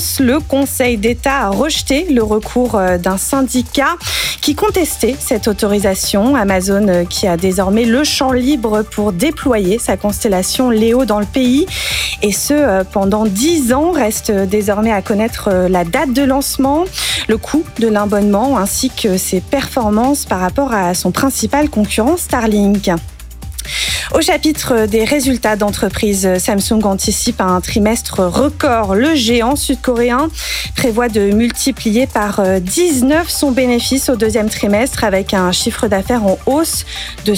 France, le Conseil d'État a rejeté le recours d'un syndicat qui contestait cette autorisation. Amazon qui a désormais le champ libre pour déployer sa constellation Léo dans le pays. Et ce, pendant 10 ans. Reste désormais à connaître la date de lancement, le coût de l'abonnement ainsi que ses performances par rapport à son principal concurrent Starlink. Au chapitre des résultats d'entreprise, Samsung anticipe un trimestre record. Le géant sud-coréen prévoit de multiplier par 19 son bénéfice au deuxième trimestre avec un chiffre d'affaires en hausse de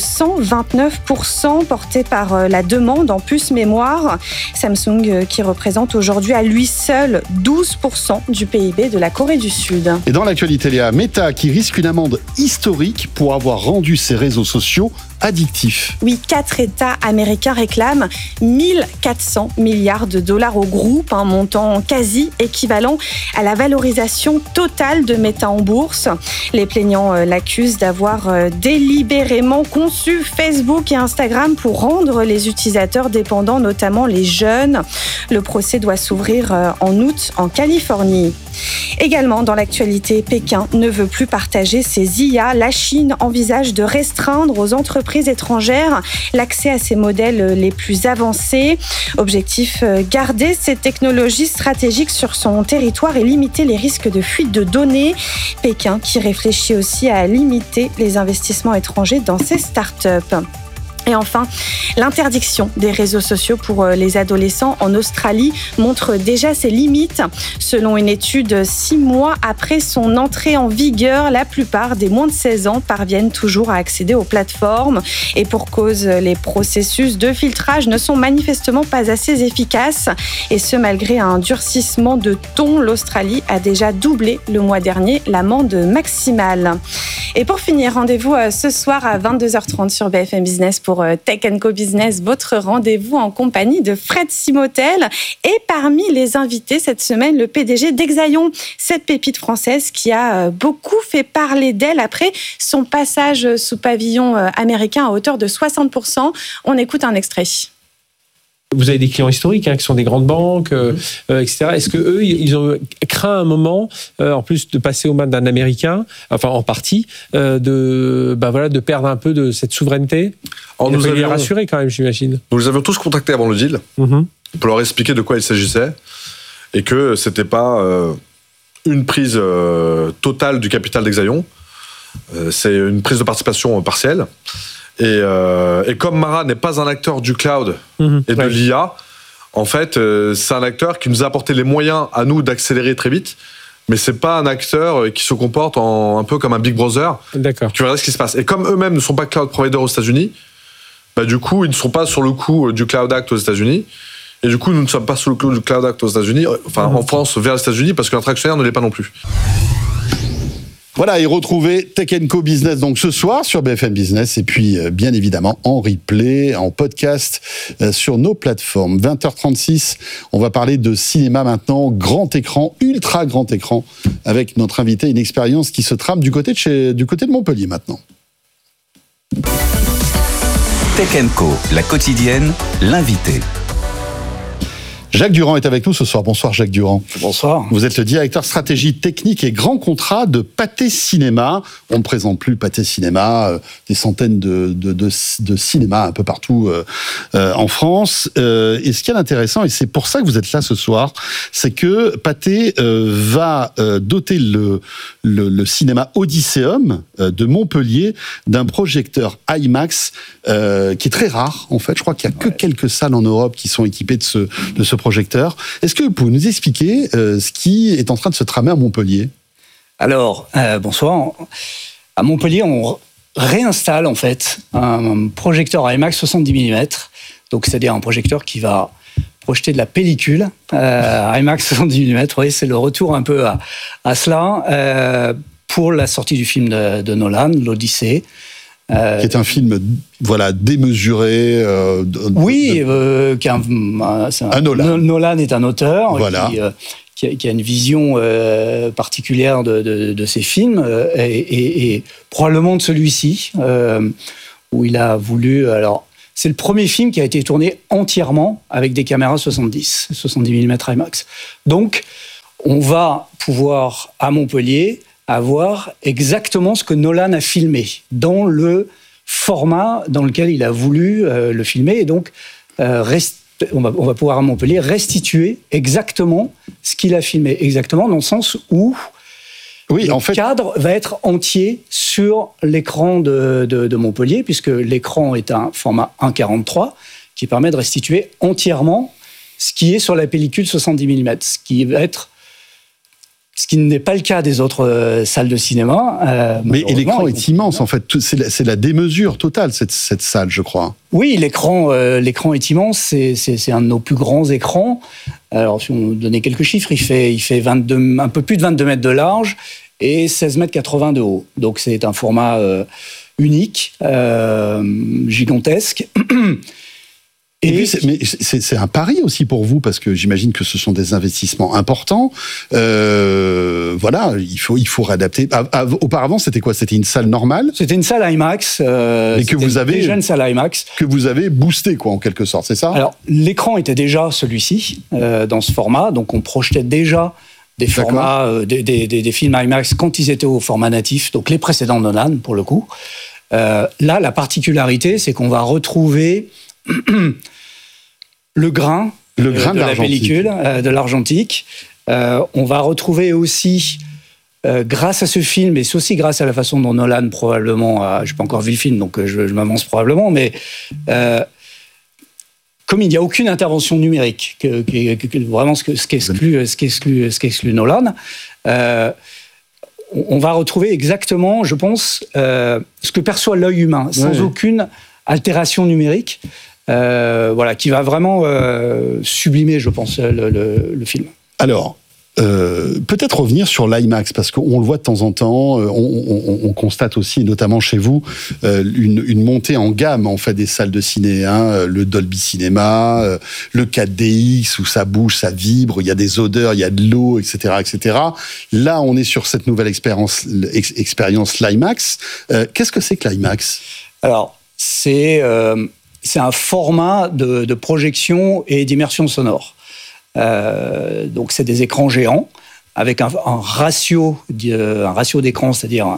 129% porté par la demande en puces mémoire. Samsung qui représente aujourd'hui à lui seul 12% du PIB de la Corée du Sud. Et dans l'actualité, Léa, Meta qui risque une amende historique pour avoir rendu ses réseaux sociaux addictifs. Oui, 4 États américains réclament 1400 milliards de dollars au groupe, un montant quasi équivalent à la valorisation totale de Meta en bourse. Les plaignants l'accusent d'avoir délibérément conçu Facebook et Instagram pour rendre les utilisateurs dépendants, notamment les jeunes. Le procès doit s'ouvrir en août en Californie. Également dans l'actualité, Pékin ne veut plus partager ses IA. La Chine envisage de restreindre aux entreprises étrangères l'accès à ses modèles les plus avancés. Objectif, garder ces technologies stratégiques sur son territoire et limiter les risques de fuite de données. Pékin qui réfléchit aussi à limiter les investissements étrangers dans ses startups. Et enfin, l'interdiction des réseaux sociaux pour les adolescents en Australie montre déjà ses limites. Selon une étude, 6 mois après son entrée en vigueur, la plupart des moins de 16 ans parviennent toujours à accéder aux plateformes. Et pour cause, les processus de filtrage ne sont manifestement pas assez efficaces. Et ce, malgré un durcissement de ton, l'Australie a déjà doublé le mois dernier l'amende maximale. Et pour finir, rendez-vous ce soir à 22h30 sur BFM Business pour Tech & Co Business, votre rendez-vous en compagnie de Fred Simotel. Et parmi les invités cette semaine, le PDG d'Exaion, cette pépite française qui a beaucoup fait parler d'elle après son passage sous pavillon américain à hauteur de 60%. On écoute un extrait. Vous avez des clients historiques qui sont des grandes banques, etc. Est-ce que eux, ils ont craint un moment, en plus de passer aux mains d'un Américain, enfin en partie, de perdre un peu de cette souveraineté? Nous avions les rassurer quand même, j'imagine. Nous les avions tous contactés avant le deal pour leur expliquer de quoi il s'agissait et que c'était pas une prise totale du capital d'Exaion, c'est une prise de participation partielle. Et comme Mara n'est pas un acteur du cloud et de l'IA, en fait, c'est un acteur qui nous a apporté les moyens à nous d'accélérer très vite, mais c'est pas un acteur qui se comporte un peu comme un Big Brother. D'accord. Qui verra ce qui se passe. Et comme eux-mêmes ne sont pas cloud providers aux États-Unis, du coup, ils ne sont pas sur le coup du Cloud Act aux États-Unis. Et du coup, nous ne sommes pas sous le coup du Cloud Act aux États-Unis, en France vers les États-Unis, parce que notre actionnaire ne l'est pas non plus. Voilà, et retrouvez Tech & Co Business donc ce soir sur BFM Business et puis bien évidemment en replay, en podcast sur nos plateformes. 20h36, on va parler de cinéma maintenant, grand écran, ultra grand écran, avec notre invité, une expérience qui se trame du côté de Montpellier maintenant. Tech & Co, la quotidienne, l'invité. Jacques Durand est avec nous ce soir. Bonsoir Jacques Durand. Bonsoir. Vous êtes le directeur stratégie technique et grand contrat de Pathé Cinéma. On ne présente plus Pathé Cinéma, des centaines de cinémas un peu partout en France. Et ce qui est intéressant, et c'est pour ça que vous êtes là ce soir, c'est que Pathé va doter le cinéma Odysseum de Montpellier d'un projecteur IMAX qui est très rare en fait. Je crois qu'il n'y a que quelques salles en Europe qui sont équipées de ce projecteur. Est-ce que vous pouvez nous expliquer ce qui est en train de se tramer à Montpellier ? Alors, bonsoir. À Montpellier, on réinstalle en fait un projecteur IMAX 70 mm. Donc, c'est-à-dire un projecteur qui va projeter de la pellicule IMAX 70 mm. Oui, c'est le retour un peu à cela pour la sortie du film de Nolan, l'Odyssée. Qui est un film, démesuré. Oui, Nolan. Nolan est un auteur voilà. qui a une vision particulière de ses films et probablement de celui-ci où il a voulu. Alors, c'est le premier film qui a été tourné entièrement avec des caméras 70 mm IMAX. Donc, on va pouvoir, à Montpellier, avoir exactement ce que Nolan a filmé dans le format dans lequel il a voulu le filmer. Et donc, on va pouvoir, à Montpellier, restituer exactement ce qu'il a filmé. Exactement dans le sens où le cadre va être entier sur l'écran de Montpellier, puisque l'écran est un format 1,43 qui permet de restituer entièrement ce qui est sur la pellicule 70 mm, ce qui n'est pas le cas des autres salles de cinéma. Mais l'écran est immense, en fait. C'est la démesure totale, cette salle, je crois. Oui, l'écran est immense. C'est un de nos plus grands écrans. Alors, si on donnait quelques chiffres, il fait un peu plus de 22 mètres de large et 16,80 mètres de haut. Donc, c'est un format unique, gigantesque. Et puis, c'est un pari aussi pour vous, parce que j'imagine que ce sont des investissements importants. Voilà, il faut réadapter. Auparavant, c'était quoi? C'était une salle normale? C'était une salle IMAX. Et que vous avez déjà une salle IMAX que vous avez boosté, quoi, en quelque sorte, c'est ça? Alors, l'écran était déjà celui-ci dans ce format, donc on projetait déjà des formats, des films IMAX quand ils étaient au format natif, donc les précédents Nolan pour le coup. Là, la particularité, c'est qu'on va retrouver le grain de la pellicule, de l'argentique. On va retrouver aussi, grâce à ce film, et c'est aussi grâce à la façon dont Nolan probablement, je n'ai pas encore vu le film, donc je m'avance probablement, mais comme il n'y a aucune intervention numérique, vraiment ce qu'exclut Nolan, on va retrouver exactement, je pense, ce que perçoit l'œil humain, sans aucune altération numérique. Qui va vraiment sublimer, je pense, le film. Alors, peut-être revenir sur l'IMAX, parce qu'on le voit de temps en temps, on constate aussi, notamment chez vous, une montée en gamme en fait des salles de ciné, le Dolby Cinema, le 4DX où ça bouge, ça vibre, il y a des odeurs, il y a de l'eau, etc., etc. Là, on est sur cette nouvelle expérience l'IMAX. Qu'est-ce que c'est que l'IMAX? Alors, c'est un format de projection et d'immersion sonore. Donc, c'est des écrans géants avec un ratio d'écran, c'est-à-dire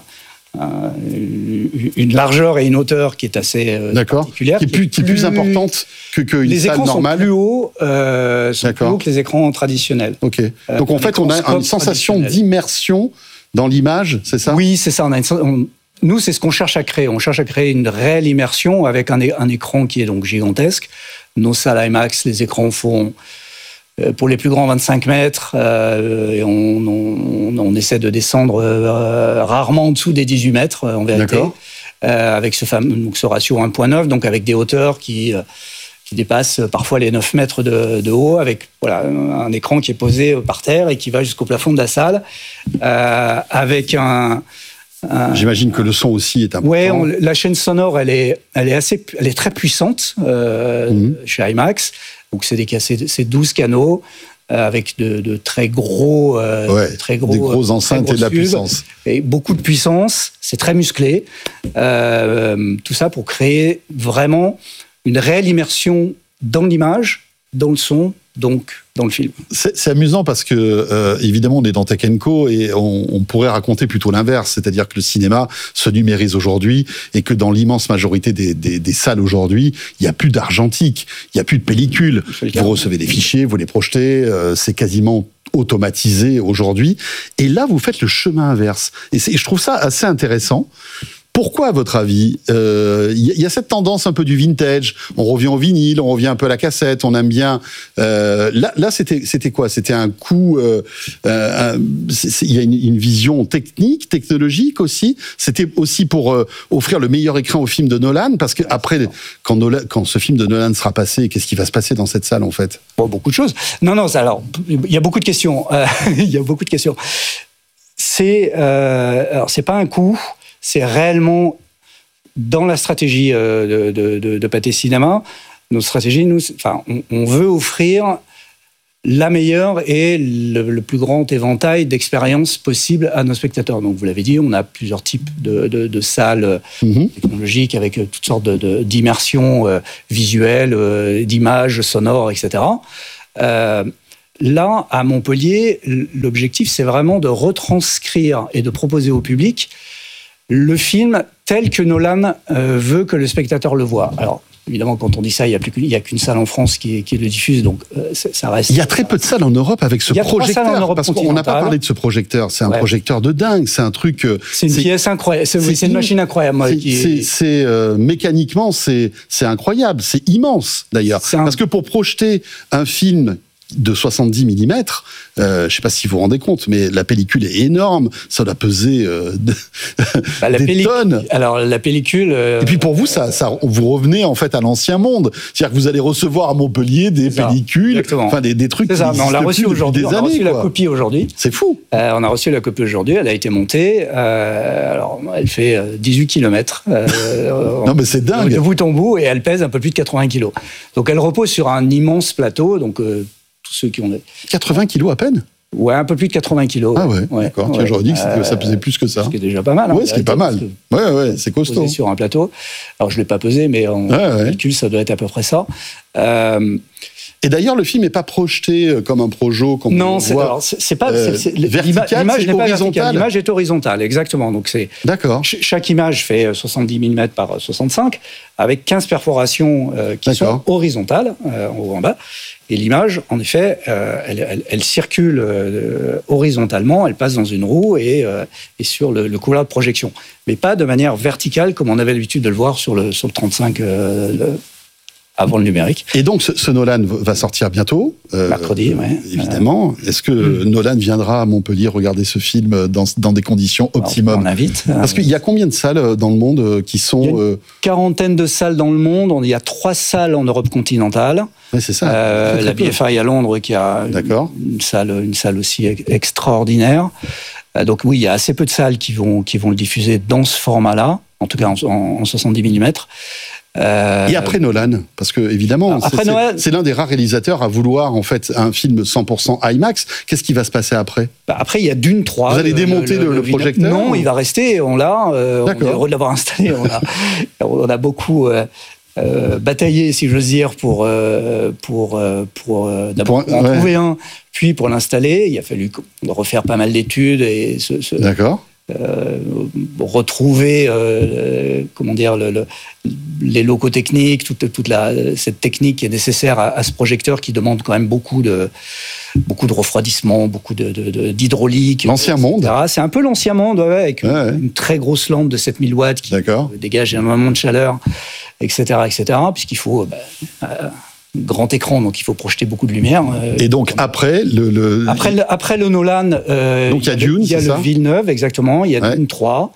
une largeur et une hauteur qui est assez particulière. Qui est plus importante qu'une salle normale. Les écrans sont plus hauts que les écrans traditionnels. Ok. Donc, en fait, on a une sensation d'immersion dans l'image, c'est ça? Oui, c'est ça. Nous, c'est ce qu'on cherche à créer. On cherche à créer une réelle immersion avec un écran qui est donc gigantesque. Nos salles IMAX, les écrans font, pour les plus grands, 25 mètres. Et on essaie de descendre rarement en dessous des 18 mètres, en vérité. Avec ce ratio 1,9, donc avec des hauteurs qui dépassent parfois les 9 mètres de haut, avec un écran qui est posé par terre et qui va jusqu'au plafond de la salle, avec J'imagine que le son aussi est important. Oui, la chaîne sonore, elle est très puissante chez IMAX. Donc c'est 12 canaux avec de très gros, des gros enceintes et de la puissance. Et beaucoup de puissance. C'est très musclé. Tout ça pour créer vraiment une réelle immersion dans l'image, dans le son, donc dans le film. C'est amusant parce que, évidemment, on est dans Tech & Co et on pourrait raconter plutôt l'inverse, c'est-à-dire que le cinéma se numérise aujourd'hui et que dans l'immense majorité des salles aujourd'hui, il n'y a plus d'argentique, il n'y a plus de pellicule. Vous recevez des fichiers, vous les projetez, c'est quasiment automatisé aujourd'hui. Et là, vous faites le chemin inverse. Et je trouve ça assez intéressant. Pourquoi, à votre avis, y a cette tendance un peu du vintage? On revient au vinyle, on revient un peu à la cassette, on aime bien. Là, c'était quoi? C'était un coup. Il y a une vision technologique aussi. C'était aussi pour offrir le meilleur écran au film de Nolan, parce que après, quand ce film de Nolan sera passé, qu'est-ce qui va se passer dans cette salle en fait? Beaucoup de choses. Non, alors il y a beaucoup de questions. Il y a beaucoup de questions. Alors c'est pas un coup. C'est réellement dans la stratégie de Pathé Cinéma. Notre stratégie, on veut offrir la meilleure et le plus grand éventail d'expériences possibles à nos spectateurs. Donc, vous l'avez dit, on a plusieurs types de salles technologiques avec toutes sortes d'immersions visuelles, d'images sonores, etc. là, à Montpellier, l'objectif, c'est vraiment de retranscrire et de proposer au public le film tel que Nolan veut que le spectateur le voie. Alors, évidemment, quand on dit ça, il n'y a qu'une salle en France qui le diffuse, donc ça reste... Il y a très peu de salles en Europe avec ce projecteur. Il y a 3 salles en Europe parce qu'on n'a pas parlé de ce projecteur. C'est un projecteur de dingue, c'est un truc... C'est une pièce incroyable, c'est une machine incroyable. Mécaniquement, c'est incroyable, c'est immense d'ailleurs. Parce que pour projeter un film de 70 mm, je ne sais pas si vous vous rendez compte, mais la pellicule est énorme, ça doit peser des tonnes. Alors la pellicule... Et puis pour vous, vous revenez en fait à l'ancien monde. C'est-à-dire que vous allez recevoir à Montpellier des pellicules, enfin des trucs qui on l'a reçu aujourd'hui, on a reçu la copie aujourd'hui. C'est fou. On a reçu la copie aujourd'hui, elle a été montée, alors elle fait 18 km. Non mais c'est dingue. De bout en bout, et elle pèse un peu plus de 80 kg. Donc elle repose sur un immense plateau, donc... tous ceux qui ont 80 kilos à peine. Ouais, un peu plus de 80 kilos. Ah ouais, d'accord. Tiens, j'aurais dit que ça pesait plus que ça. Ce qui est déjà pas mal. Ouais, ce qui est pas mal. Ouais, c'est costaud. Posé sur un plateau. Alors, je l'ai pas pesé, mais en calcul, ça doit être à peu près ça. Et d'ailleurs, le film n'est pas projeté comme un projo, comme non, on voit. C'est pas vertical, l'image n'est pas horizontale. L'image est horizontale, exactement. Donc d'accord. Chaque image fait 70 mm par 65, avec 15 perforations qui sont horizontales, en haut en bas. Et l'image, en effet, elle circule horizontalement, elle passe dans une roue et sur le couloir de projection. Mais pas de manière verticale, comme on avait l'habitude de le voir sur le 35 avant le numérique. Et donc, ce Nolan va sortir bientôt. Mercredi, oui. Évidemment. Est-ce que Nolan viendra à Montpellier regarder ce film dans des conditions optimum? On invite. Parce qu'il y a combien de salles dans le monde qui sont... Il y a une quarantaine de salles dans le monde. Il y a 3 salles en Europe continentale. Oui, c'est ça. La BFI à Londres, qui a une salle aussi extraordinaire. Donc oui, il y a assez peu de salles qui vont le diffuser dans ce format-là, en tout cas en 70 mm. Et après Nolan, parce que évidemment, c'est l'un des rares réalisateurs à vouloir en fait un film 100% IMAX. Qu'est-ce qui va se passer après? Après, il y a Dune 3. Vous allez démonter le projecteur? Non, il va rester. On l'a. On est heureux de l'avoir installé. On a beaucoup bataillé, si j'ose dire, pour d'abord en trouver un, puis pour l'installer. Il a fallu refaire pas mal d'études et D'accord. Retrouver les locaux techniques, toute cette technique qui est nécessaire à ce projecteur qui demande quand même beaucoup de refroidissement, beaucoup d'hydraulique. L'ancien monde. C'est un peu l'ancien monde, avec une très grosse lampe de 7000 watts qui dégage énormément de chaleur, etc., puisqu'il faut grand écran, donc il faut projeter beaucoup de lumière. Et donc après après le Nolan, donc il y a Dune, il y a le Villeneuve, exactement, il y a Dune 3.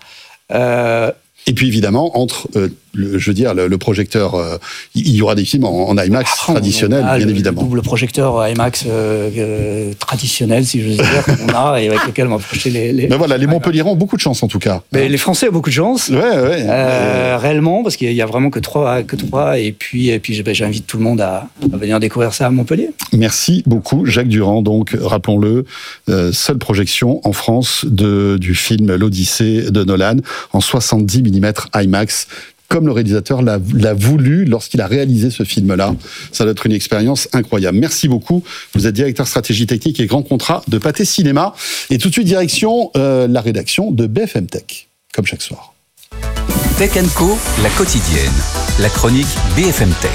Et puis évidemment, entre le projecteur, il y aura des films en IMAX traditionnel, bien évidemment. Le double projecteur IMAX traditionnel, si je veux dire, qu'on a et avec lequel on va projeter les... Mais voilà, les Montpelliérains ont beaucoup de chance en tout cas. Mais les Français ont beaucoup de chance. Réellement, parce qu'il n'y a vraiment que trois. Et puis j'invite tout le monde à venir découvrir ça à Montpellier. Merci beaucoup, Jacques Durand. Donc, rappelons-le, seule projection en France du film L'Odyssée de Nolan en 70 mm IMAX. Comme le réalisateur l'a voulu lorsqu'il a réalisé ce film-là. Ça doit être une expérience incroyable. Merci beaucoup. Vous êtes directeur stratégie technique et grand contrat de Pathé Cinéma. Et tout de suite, direction la rédaction de BFM Tech, comme chaque soir. Tech & Co, la quotidienne. La chronique BFM Tech.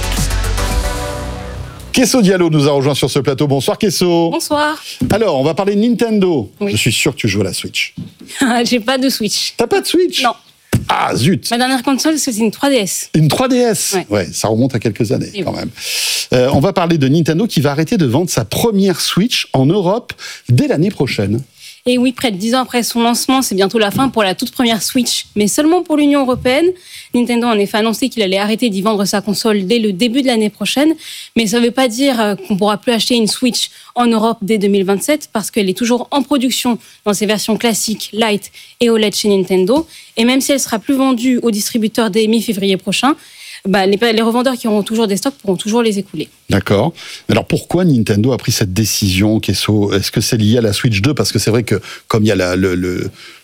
Kesso Diallo nous a rejoint sur ce plateau. Bonsoir Kesso. Bonsoir. Alors, on va parler de Nintendo. Oui. Je suis sûr que tu joues à la Switch. J'ai pas de Switch. T'as pas de Switch? Non. Ah, zut. Ma dernière console, c'était une 3DS. Une 3DS. Ouais, ça remonte à quelques années quand même. On va parler de Nintendo qui va arrêter de vendre sa première Switch en Europe dès l'année prochaine. Et oui, près de 10 ans après son lancement, c'est bientôt la fin pour la toute première Switch, mais seulement pour l'Union européenne. Nintendo a en effet annoncé qu'il allait arrêter d'y vendre sa console dès le début de l'année prochaine, mais ça ne veut pas dire qu'on ne pourra plus acheter une Switch en Europe dès 2027, parce qu'elle est toujours en production dans ses versions classiques, Lite et OLED chez Nintendo, et même si elle sera plus vendue aux distributeurs dès mi-février prochain, les revendeurs qui auront toujours des stocks pourront toujours les écouler. D'accord. Alors pourquoi Nintendo a pris cette décision, Kesso? Est-ce que c'est lié à la Switch 2? Parce que c'est vrai que comme il y a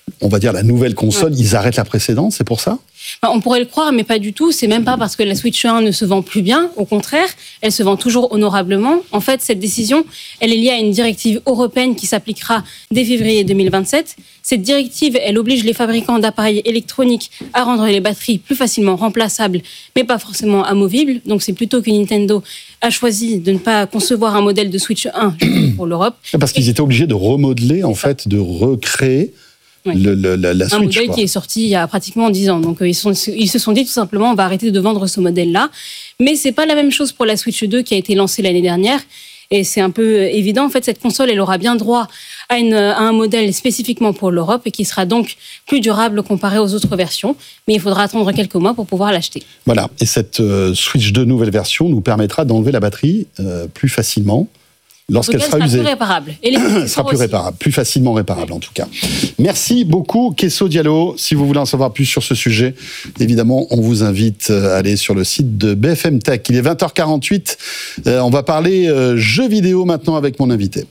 on va dire, la nouvelle console, ils arrêtent la précédente, c'est pour ça ? On pourrait le croire, mais pas du tout. C'est même pas parce que la Switch 1 ne se vend plus bien. Au contraire, elle se vend toujours honorablement. En fait, cette décision, elle est liée à une directive européenne qui s'appliquera dès février 2027. Cette directive, elle oblige les fabricants d'appareils électroniques à rendre les batteries plus facilement remplaçables, mais pas forcément amovibles. Donc, c'est plutôt que Nintendo a choisi de ne pas concevoir un modèle de Switch 1 pour l'Europe. Parce qu'ils étaient obligés de remodeler, en fait, de recréer la Switch. Un modèle qui est sorti il y a pratiquement 10 ans. Donc, ils se sont dit tout simplement, on va arrêter de vendre ce modèle-là. Mais c'est pas la même chose pour la Switch 2 qui a été lancée l'année dernière. Et c'est un peu évident. En fait, cette console, elle aura bien droit à un modèle spécifiquement pour l'Europe et qui sera donc plus durable comparé aux autres versions. Mais il faudra attendre quelques mois pour pouvoir l'acheter. Voilà. Et cette Switch 2 nouvelle version nous permettra d'enlever la batterie plus facilement. Lorsqu'elle sera usée. Plus réparable. Et elle sera plus réparable, plus facilement réparable en tout cas. Merci beaucoup Kesso Diallo. Si vous voulez en savoir plus sur ce sujet, évidemment, on vous invite à aller sur le site de BFM Tech. Il est 20h48. On va parler jeux vidéo maintenant avec mon invité.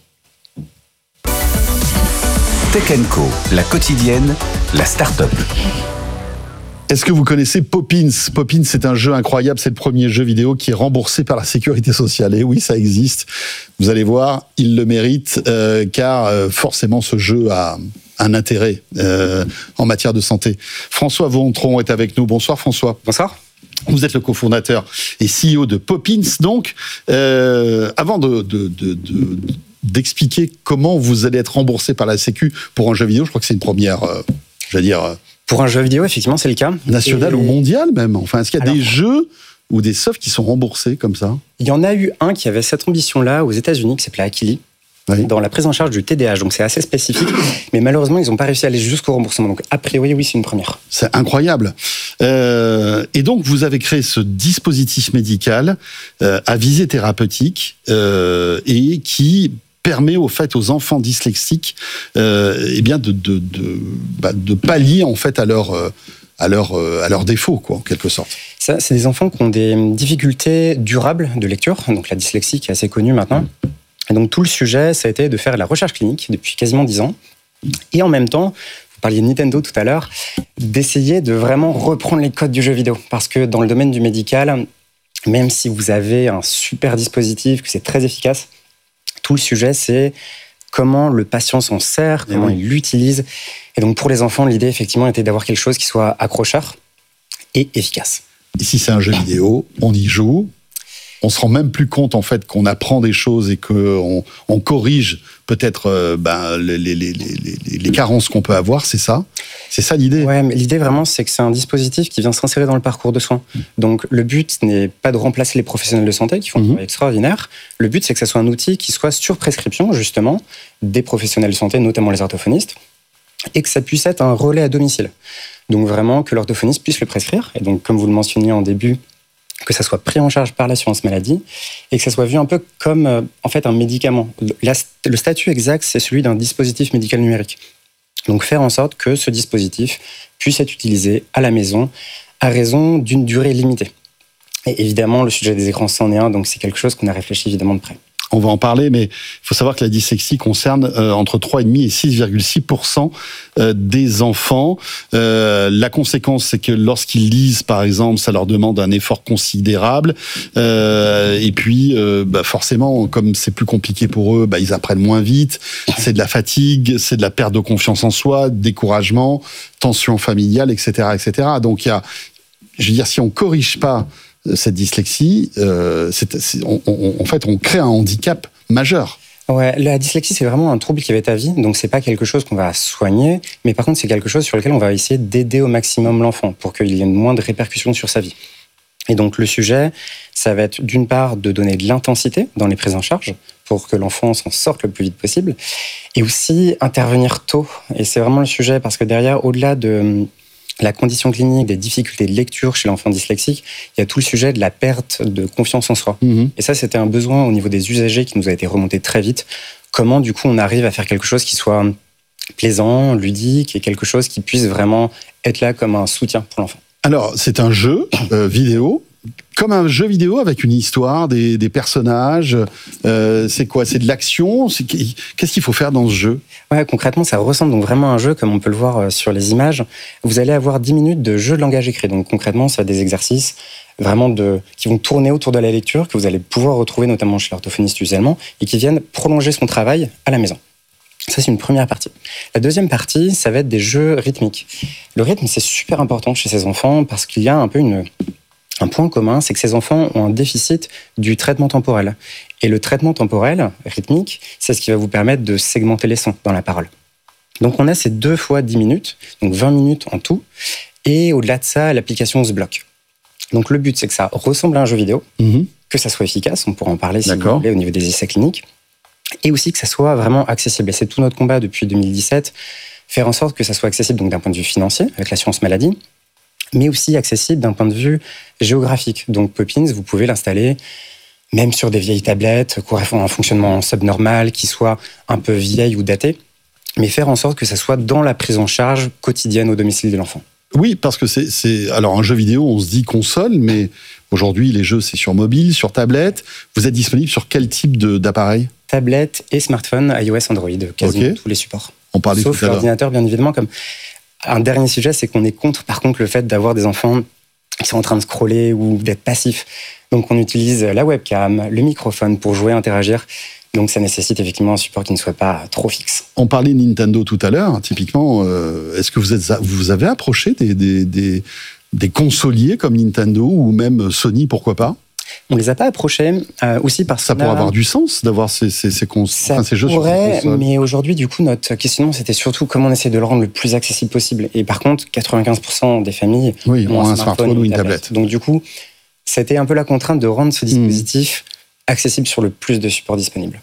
Tech & Co, la quotidienne, la start-up. Est-ce que vous connaissez Poppins ? Poppins, c'est un jeu incroyable. C'est le premier jeu vidéo qui est remboursé par la Sécurité sociale. Et oui, ça existe. Vous allez voir, il le mérite, car forcément, ce jeu a un intérêt en matière de santé. François Vautron est avec nous. Bonsoir François. Bonsoir. Vous êtes le cofondateur et CEO de Poppins. Donc, avant d'expliquer comment vous allez être remboursé par la Sécu pour un jeu vidéo, je crois que c'est une première, Pour un jeu vidéo, effectivement, c'est le cas. National ou mondial même. Enfin, est-ce qu'il y a des jeux ou des softs qui sont remboursés comme ça ? Il y en a eu un qui avait cette ambition-là aux États-Unis, qui s'appelait Akili, dans la prise en charge du TDAH. Donc c'est assez spécifique, mais malheureusement, ils n'ont pas réussi à aller jusqu'au remboursement. Donc a priori, oui, c'est une première. C'est incroyable. Et donc, vous avez créé ce dispositif médical à visée thérapeutique et qui permet aux enfants dyslexiques de pallier en fait à leurs défauts, quoi, en quelque sorte. Ça, c'est des enfants qui ont des difficultés durables de lecture, donc la dyslexie qui est assez connue maintenant. Et donc tout le sujet, ça a été de faire la recherche clinique depuis quasiment 10 ans. Et en même temps, vous parliez de Nintendo tout à l'heure, d'essayer de vraiment reprendre les codes du jeu vidéo. Parce que dans le domaine du médical, même si vous avez un super dispositif, que c'est très efficace, tout le sujet, c'est comment le patient s'en sert, comment il l'utilise. Et donc, pour les enfants, l'idée, effectivement, était d'avoir quelque chose qui soit accrocheur et efficace. Et si c'est un jeu vidéo, on y joue. On se rend même plus compte, en fait, qu'on apprend des choses et qu'on corrige peut-être les carences qu'on peut avoir, c'est ça ? C'est ça l'idée ? Ouais, mais l'idée vraiment, c'est que c'est un dispositif qui vient s'insérer dans le parcours de soins. Donc le but n'est pas de remplacer les professionnels de santé qui font un travail extraordinaire. Le but, c'est que ce soit un outil qui soit sur prescription, justement, des professionnels de santé, notamment les orthophonistes, et que ça puisse être un relais à domicile. Donc vraiment que l'orthophoniste puisse le prescrire. Et donc, comme vous le mentionniez en début, que ça soit pris en charge par l'assurance maladie et que ça soit vu un peu comme en fait un médicament. Le statut exact, c'est celui d'un dispositif médical numérique. Donc faire en sorte que ce dispositif puisse être utilisé à la maison à raison d'une durée limitée. Et évidemment, le sujet des écrans, c'en est un, donc c'est quelque chose qu'on a réfléchi évidemment de près. On va en parler, mais il faut savoir que la dyslexie concerne entre 3,5 et 6,6% des enfants. La conséquence, c'est que lorsqu'ils lisent, par exemple, ça leur demande un effort considérable. Et puis, forcément, comme c'est plus compliqué pour eux, ils apprennent moins vite. C'est de la fatigue, c'est de la perte de confiance en soi, découragement, tension familiale, etc., etc. Donc, si on corrige pas cette dyslexie, en fait, on crée un handicap majeur. Ouais, la dyslexie, c'est vraiment un trouble qui va être à vie, donc c'est pas quelque chose qu'on va soigner, mais par contre, c'est quelque chose sur lequel on va essayer d'aider au maximum l'enfant pour qu'il y ait moins de répercussions sur sa vie. Et donc, le sujet, ça va être d'une part de donner de l'intensité dans les prises en charge pour que l'enfant s'en sorte le plus vite possible, et aussi intervenir tôt. Et c'est vraiment le sujet, parce que derrière, au-delà de la condition clinique, des difficultés de lecture chez l'enfant dyslexique, il y a tout le sujet de la perte de confiance en soi. Et ça, c'était un besoin au niveau des usagers qui nous a été remonté très vite. Comment, du coup, on arrive à faire quelque chose qui soit plaisant, ludique, et quelque chose qui puisse vraiment être là comme un soutien pour l'enfant. Alors, c'est un jeu vidéo comme un jeu vidéo avec une histoire, des personnages. C'est quoi? C'est de l'action? Qu'est-ce qu'il faut faire dans ce jeu? Ouais, concrètement, ça ressemble donc vraiment à un jeu, comme on peut le voir sur les images. Vous allez avoir 10 minutes de jeu de langage écrit. Donc concrètement, ça va des exercices vraiment qui vont tourner autour de la lecture, que vous allez pouvoir retrouver notamment chez l'orthophoniste usuellement, et qui viennent prolonger son travail à la maison. Ça, c'est une première partie. La deuxième partie, ça va être des jeux rythmiques. Le rythme, c'est super important chez ces enfants parce qu'il y a un peu un point commun, c'est que ces enfants ont un déficit du traitement temporel. Et le traitement temporel, rythmique, c'est ce qui va vous permettre de segmenter les sons dans la parole. Donc on a ces 2 fois 10 minutes, donc 20 minutes en tout, et au-delà de ça, l'application se bloque. Donc le but, c'est que ça ressemble à un jeu vidéo, que ça soit efficace, on pourra en parler si vous voulez au niveau des essais cliniques, et aussi que ça soit vraiment accessible. Et c'est tout notre combat depuis 2017, faire en sorte que ça soit accessible donc d'un point de vue financier, avec l'assurance maladie, mais aussi accessible d'un point de vue géographique. Donc Poppins, vous pouvez l'installer même sur des vieilles tablettes, qui ont un fonctionnement subnormal, qui soit un peu vieille ou datée, mais faire en sorte que ça soit dans la prise en charge quotidienne au domicile de l'enfant. Oui, parce que alors un jeu vidéo, on se dit console, mais aujourd'hui les jeux c'est sur mobile, sur tablette. Vous êtes disponible sur quel type d'appareil? Tablette et smartphone, iOS, Android, quasiment tous les supports. On parlait sauf tout à l'heure. L'ordinateur, bien évidemment. Comme un dernier sujet, c'est qu'on est contre, par contre, le fait d'avoir des enfants qui sont en train de scroller ou d'être passifs. Donc on utilise la webcam, le microphone pour jouer, interagir. Donc ça nécessite effectivement un support qui ne soit pas trop fixe. On parlait de Nintendo tout à l'heure, typiquement. Est-ce que vous avez approché des consoliers comme Nintendo ou même Sony, pourquoi pas? On les a pas approchés aussi parce que ça pourrait avoir du sens d'avoir ces jeux sur console. Mais aujourd'hui, du coup, notre questionnement c'était surtout comment on essaie de le rendre le plus accessible possible. Et par contre, 95% des familles ont un smartphone ou une tablette. Donc du coup, c'était un peu la contrainte de rendre ce dispositif accessible sur le plus de supports disponibles.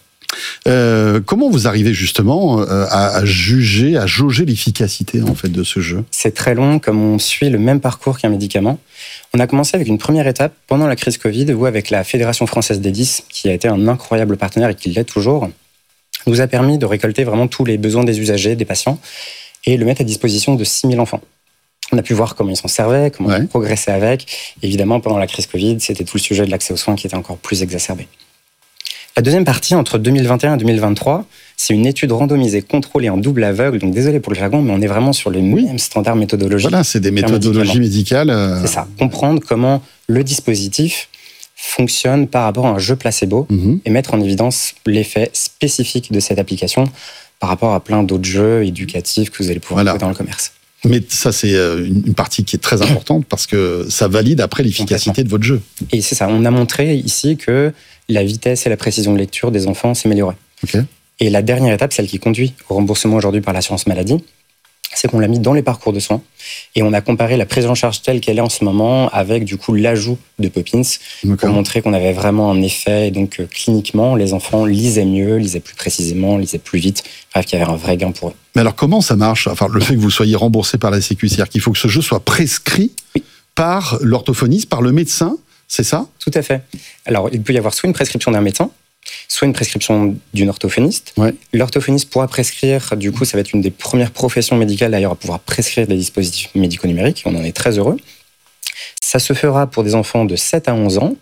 Comment vous arrivez justement à jauger l'efficacité en fait de ce jeu? C'est très long, comme on suit le même parcours qu'un médicament. On a commencé avec une première étape pendant la crise Covid, où avec la Fédération française des 10, qui a été un incroyable partenaire et qui l'est toujours, nous a permis de récolter vraiment tous les besoins des usagers, des patients, et le mettre à disposition de 6000 enfants. On a pu voir comment ils s'en servaient, comment on progressait avec. Évidemment, pendant la crise Covid, c'était tout le sujet de l'accès aux soins qui était encore plus exacerbé. La deuxième partie, entre 2021 et 2023, c'est une étude randomisée, contrôlée en double aveugle. Donc désolé pour le jargon, mais on est vraiment sur les mêmes standards méthodologiques. Voilà, c'est des méthodologies médicales. C'est ça, comprendre comment le dispositif fonctionne par rapport à un jeu placebo et mettre en évidence l'effet spécifique de cette application par rapport à plein d'autres jeux éducatifs que vous allez pouvoir trouver dans le commerce. Mais ça, c'est une partie qui est très importante parce que ça valide après l'efficacité de votre jeu. Et c'est ça, on a montré ici que la vitesse et la précision de lecture des enfants s'amélioraient. Et la dernière étape, celle qui conduit au remboursement aujourd'hui par l'assurance maladie, c'est qu'on l'a mis dans les parcours de soins et on a comparé la prise en charge telle qu'elle est en ce moment avec du coup l'ajout de Poppins pour montrer qu'on avait vraiment un effet. Et donc cliniquement, les enfants lisaient mieux, lisaient plus précisément, lisaient plus vite. Bref, qu'il y avait un vrai gain pour eux. Mais alors comment ça marche? Enfin, le fait que vous soyez remboursé par la Sécu, c'est-à-dire qu'il faut que ce jeu soit prescrit par l'orthophoniste, par le médecin, c'est ça? Tout à fait. Alors, il peut y avoir soit une prescription d'un médecin, soit une prescription d'une orthophoniste. L'orthophoniste pourra prescrire, du coup, ça va être une des premières professions médicales d'ailleurs à pouvoir prescrire des dispositifs médicaux numériques. On en est très heureux. Ça se fera pour des enfants de 7 à 11 ans,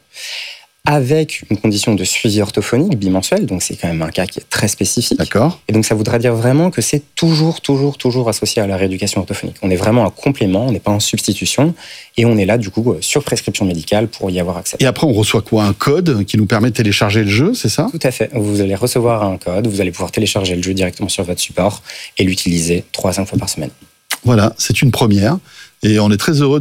avec une condition de suivi orthophonique bimensuel, donc c'est quand même un cas qui est très spécifique. Et donc ça voudra dire vraiment que c'est toujours associé à la rééducation orthophonique. On est vraiment un complément, on n'est pas en substitution, et on est là du coup sur prescription médicale pour y avoir accès. Et après on reçoit quoi? Un code qui nous permet de télécharger le jeu, c'est ça? Tout à fait, vous allez recevoir un code, vous allez pouvoir télécharger le jeu directement sur votre support et l'utiliser 3 à 5 fois par semaine. Voilà, c'est une première. Et on est très heureux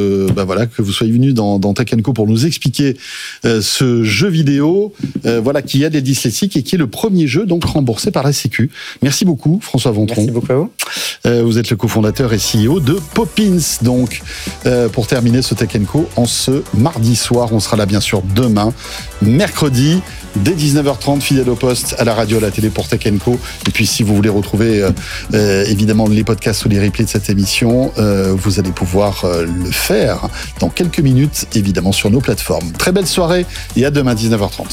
que vous soyez venu dans Tech & Co pour nous expliquer ce jeu vidéo qui aide les dyslexiques et qui est le premier jeu donc remboursé par la Sécu. Merci beaucoup François Vontron. Merci beaucoup à vous. Vous êtes le cofondateur et CEO de Poppins. Donc pour terminer ce Tech & Co en ce mardi soir, on sera là bien sûr demain, mercredi, dès 19h30, fidèle au poste à la radio, à la télé pour Tech & Co. Et puis si vous voulez retrouver évidemment les podcasts ou les replays de cette émission, vous allez pouvoir le faire dans quelques minutes, évidemment sur nos plateformes. Très belle soirée et à demain 19h30.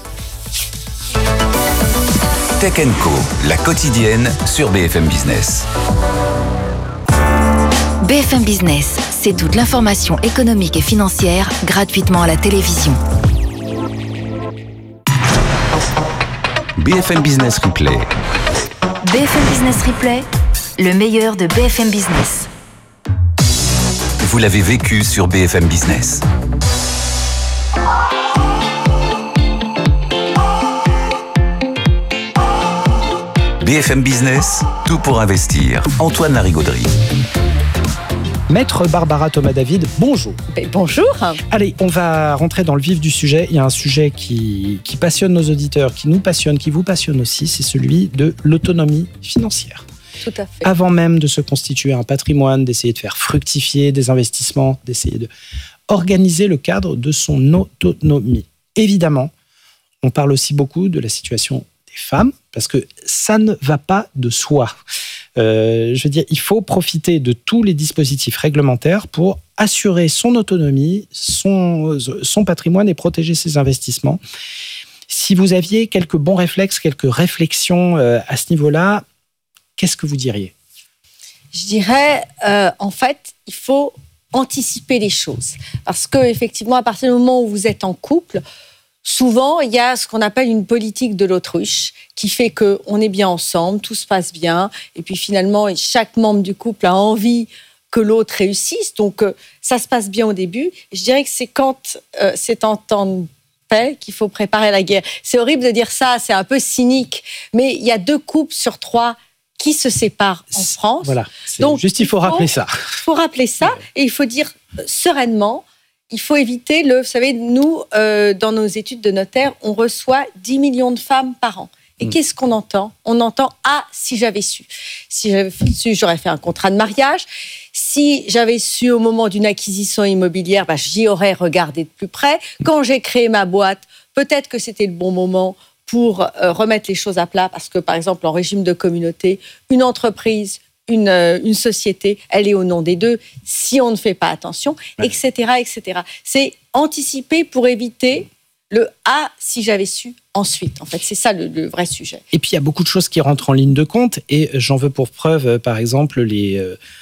Tech & Co, la quotidienne sur BFM Business. BFM Business, C'est toute l'information économique et financière gratuitement à la télévision. BFM Business Replay. BFM Business Replay, le meilleur de BFM Business. Vous l'avez vécu sur BFM Business. BFM Business, tout pour investir. Antoine Larigauderie. Maître Barbara Thomas-David, bonjour. Bonjour. Allez, on va rentrer dans le vif du sujet. Il y a un sujet qui passionne nos auditeurs, qui nous passionne, qui vous passionne aussi, c'est celui de l'autonomie financière. Tout à fait. Avant même de se constituer un patrimoine, d'essayer de faire fructifier des investissements, d'essayer de organiser le cadre de son autonomie. Évidemment, on parle aussi beaucoup de la situation des femmes, parce que ça ne va pas de soi. Je veux dire, il faut profiter de tous les dispositifs réglementaires pour assurer son autonomie, son patrimoine et protéger ses investissements. Si vous aviez quelques bons réflexes, quelques réflexions à ce niveau-là, qu'est-ce que vous diriez ? Je dirais, en fait, il faut anticiper les choses. Parce qu'effectivement, à partir du moment où vous êtes en couple, souvent, il y a ce qu'on appelle une politique de l'autruche qui fait qu'on est bien ensemble, tout se passe bien, et puis finalement, chaque membre du couple a envie que l'autre réussisse. Donc, ça se passe bien au début. Je dirais que c'est quand c'est en temps de paix qu'il faut préparer la guerre. C'est horrible de dire ça, c'est un peu cynique, mais il y a 2 couples sur 3 qui se séparent en France. Voilà. Donc, juste, il faut rappeler ça. Il faut rappeler ça, et il faut dire sereinement, il faut éviter vous savez, nous, dans nos études de notaire, on reçoit 10 millions de femmes par an. Et qu'est-ce qu'on entend ? On entend « Ah, si j'avais su. Si j'avais su, j'aurais fait un contrat de mariage. Si j'avais su au moment d'une acquisition immobilière, j'y aurais regardé de plus près. Quand j'ai créé ma boîte, peut-être que c'était le bon moment pour remettre les choses à plat. Parce que, par exemple, en régime de communauté, une entreprise, une société, elle est au nom des deux, si on ne fait pas attention, etc., etc. C'est anticiper pour éviter le « Ah, si j'avais su » ensuite. En fait, c'est ça le vrai sujet. Et puis, il y a beaucoup de choses qui rentrent en ligne de compte, et j'en veux pour preuve, par exemple, les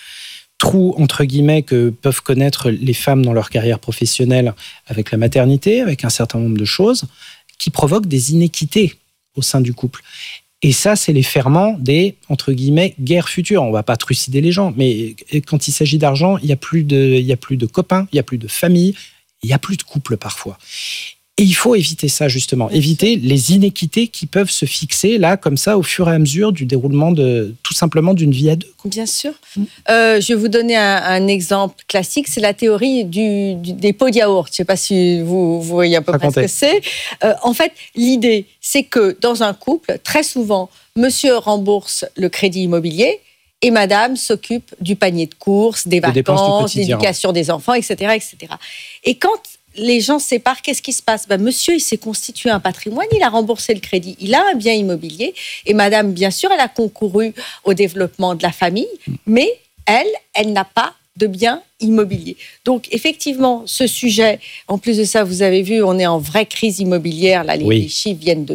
trous, entre guillemets, que peuvent connaître les femmes dans leur carrière professionnelle avec la maternité, avec un certain nombre de choses, qui provoquent des inéquités au sein du couple. Et ça, c'est les ferments des, entre guillemets, guerres futures. On ne va pas trucider les gens, mais quand il s'agit d'argent, il n'y a plus de copains, il n'y a plus de famille, il n'y a plus de couple parfois. Et il faut éviter ça, justement. Éviter les inéquités qui peuvent se fixer, là, comme ça, au fur et à mesure du déroulement tout simplement d'une vie à 2. Bien sûr. Je vais vous donner un exemple classique. C'est la théorie des pots de yaourt. Je ne sais pas si vous voyez à peu près ce que c'est. En fait, l'idée, c'est que dans un couple, très souvent, monsieur rembourse le crédit immobilier et madame s'occupe du panier de courses, des vacances, de l'éducation des enfants, etc., etc. Et quand les gens se séparent, qu'est-ce qui se passe ? Monsieur, il s'est constitué un patrimoine, il a remboursé le crédit, il a un bien immobilier, et madame, bien sûr, elle a concouru au développement de la famille, mais elle n'a pas de bien immobilier. Donc, effectivement, ce sujet, en plus de ça, vous avez vu, on est en vraie crise immobilière, là, les chiffres viennent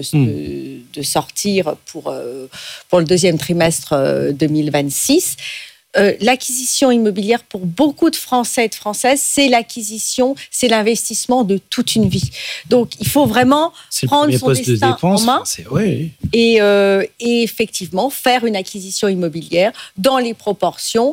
de sortir pour le deuxième trimestre 2026. L'acquisition immobilière pour beaucoup de Français et de Françaises, c'est l'acquisition, c'est l'investissement de toute une vie. Donc, il faut vraiment prendre son destin en main et effectivement faire une acquisition immobilière dans les proportions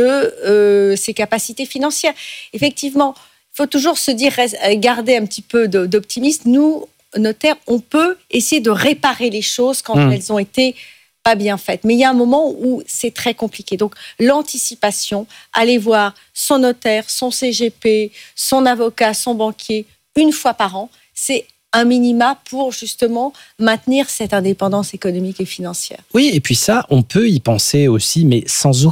de ses capacités financières. Effectivement, il faut toujours se dire, garder un petit peu d'optimisme. Nous, notaires, on peut essayer de réparer les choses quand elles ont été pas bien faite. Mais il y a un moment où c'est très compliqué. Donc, l'anticipation, aller voir son notaire, son CGP, son avocat, son banquier, une fois par an, c'est un minima pour justement maintenir cette indépendance économique et financière. Oui, et puis ça, on peut y penser aussi, mais sans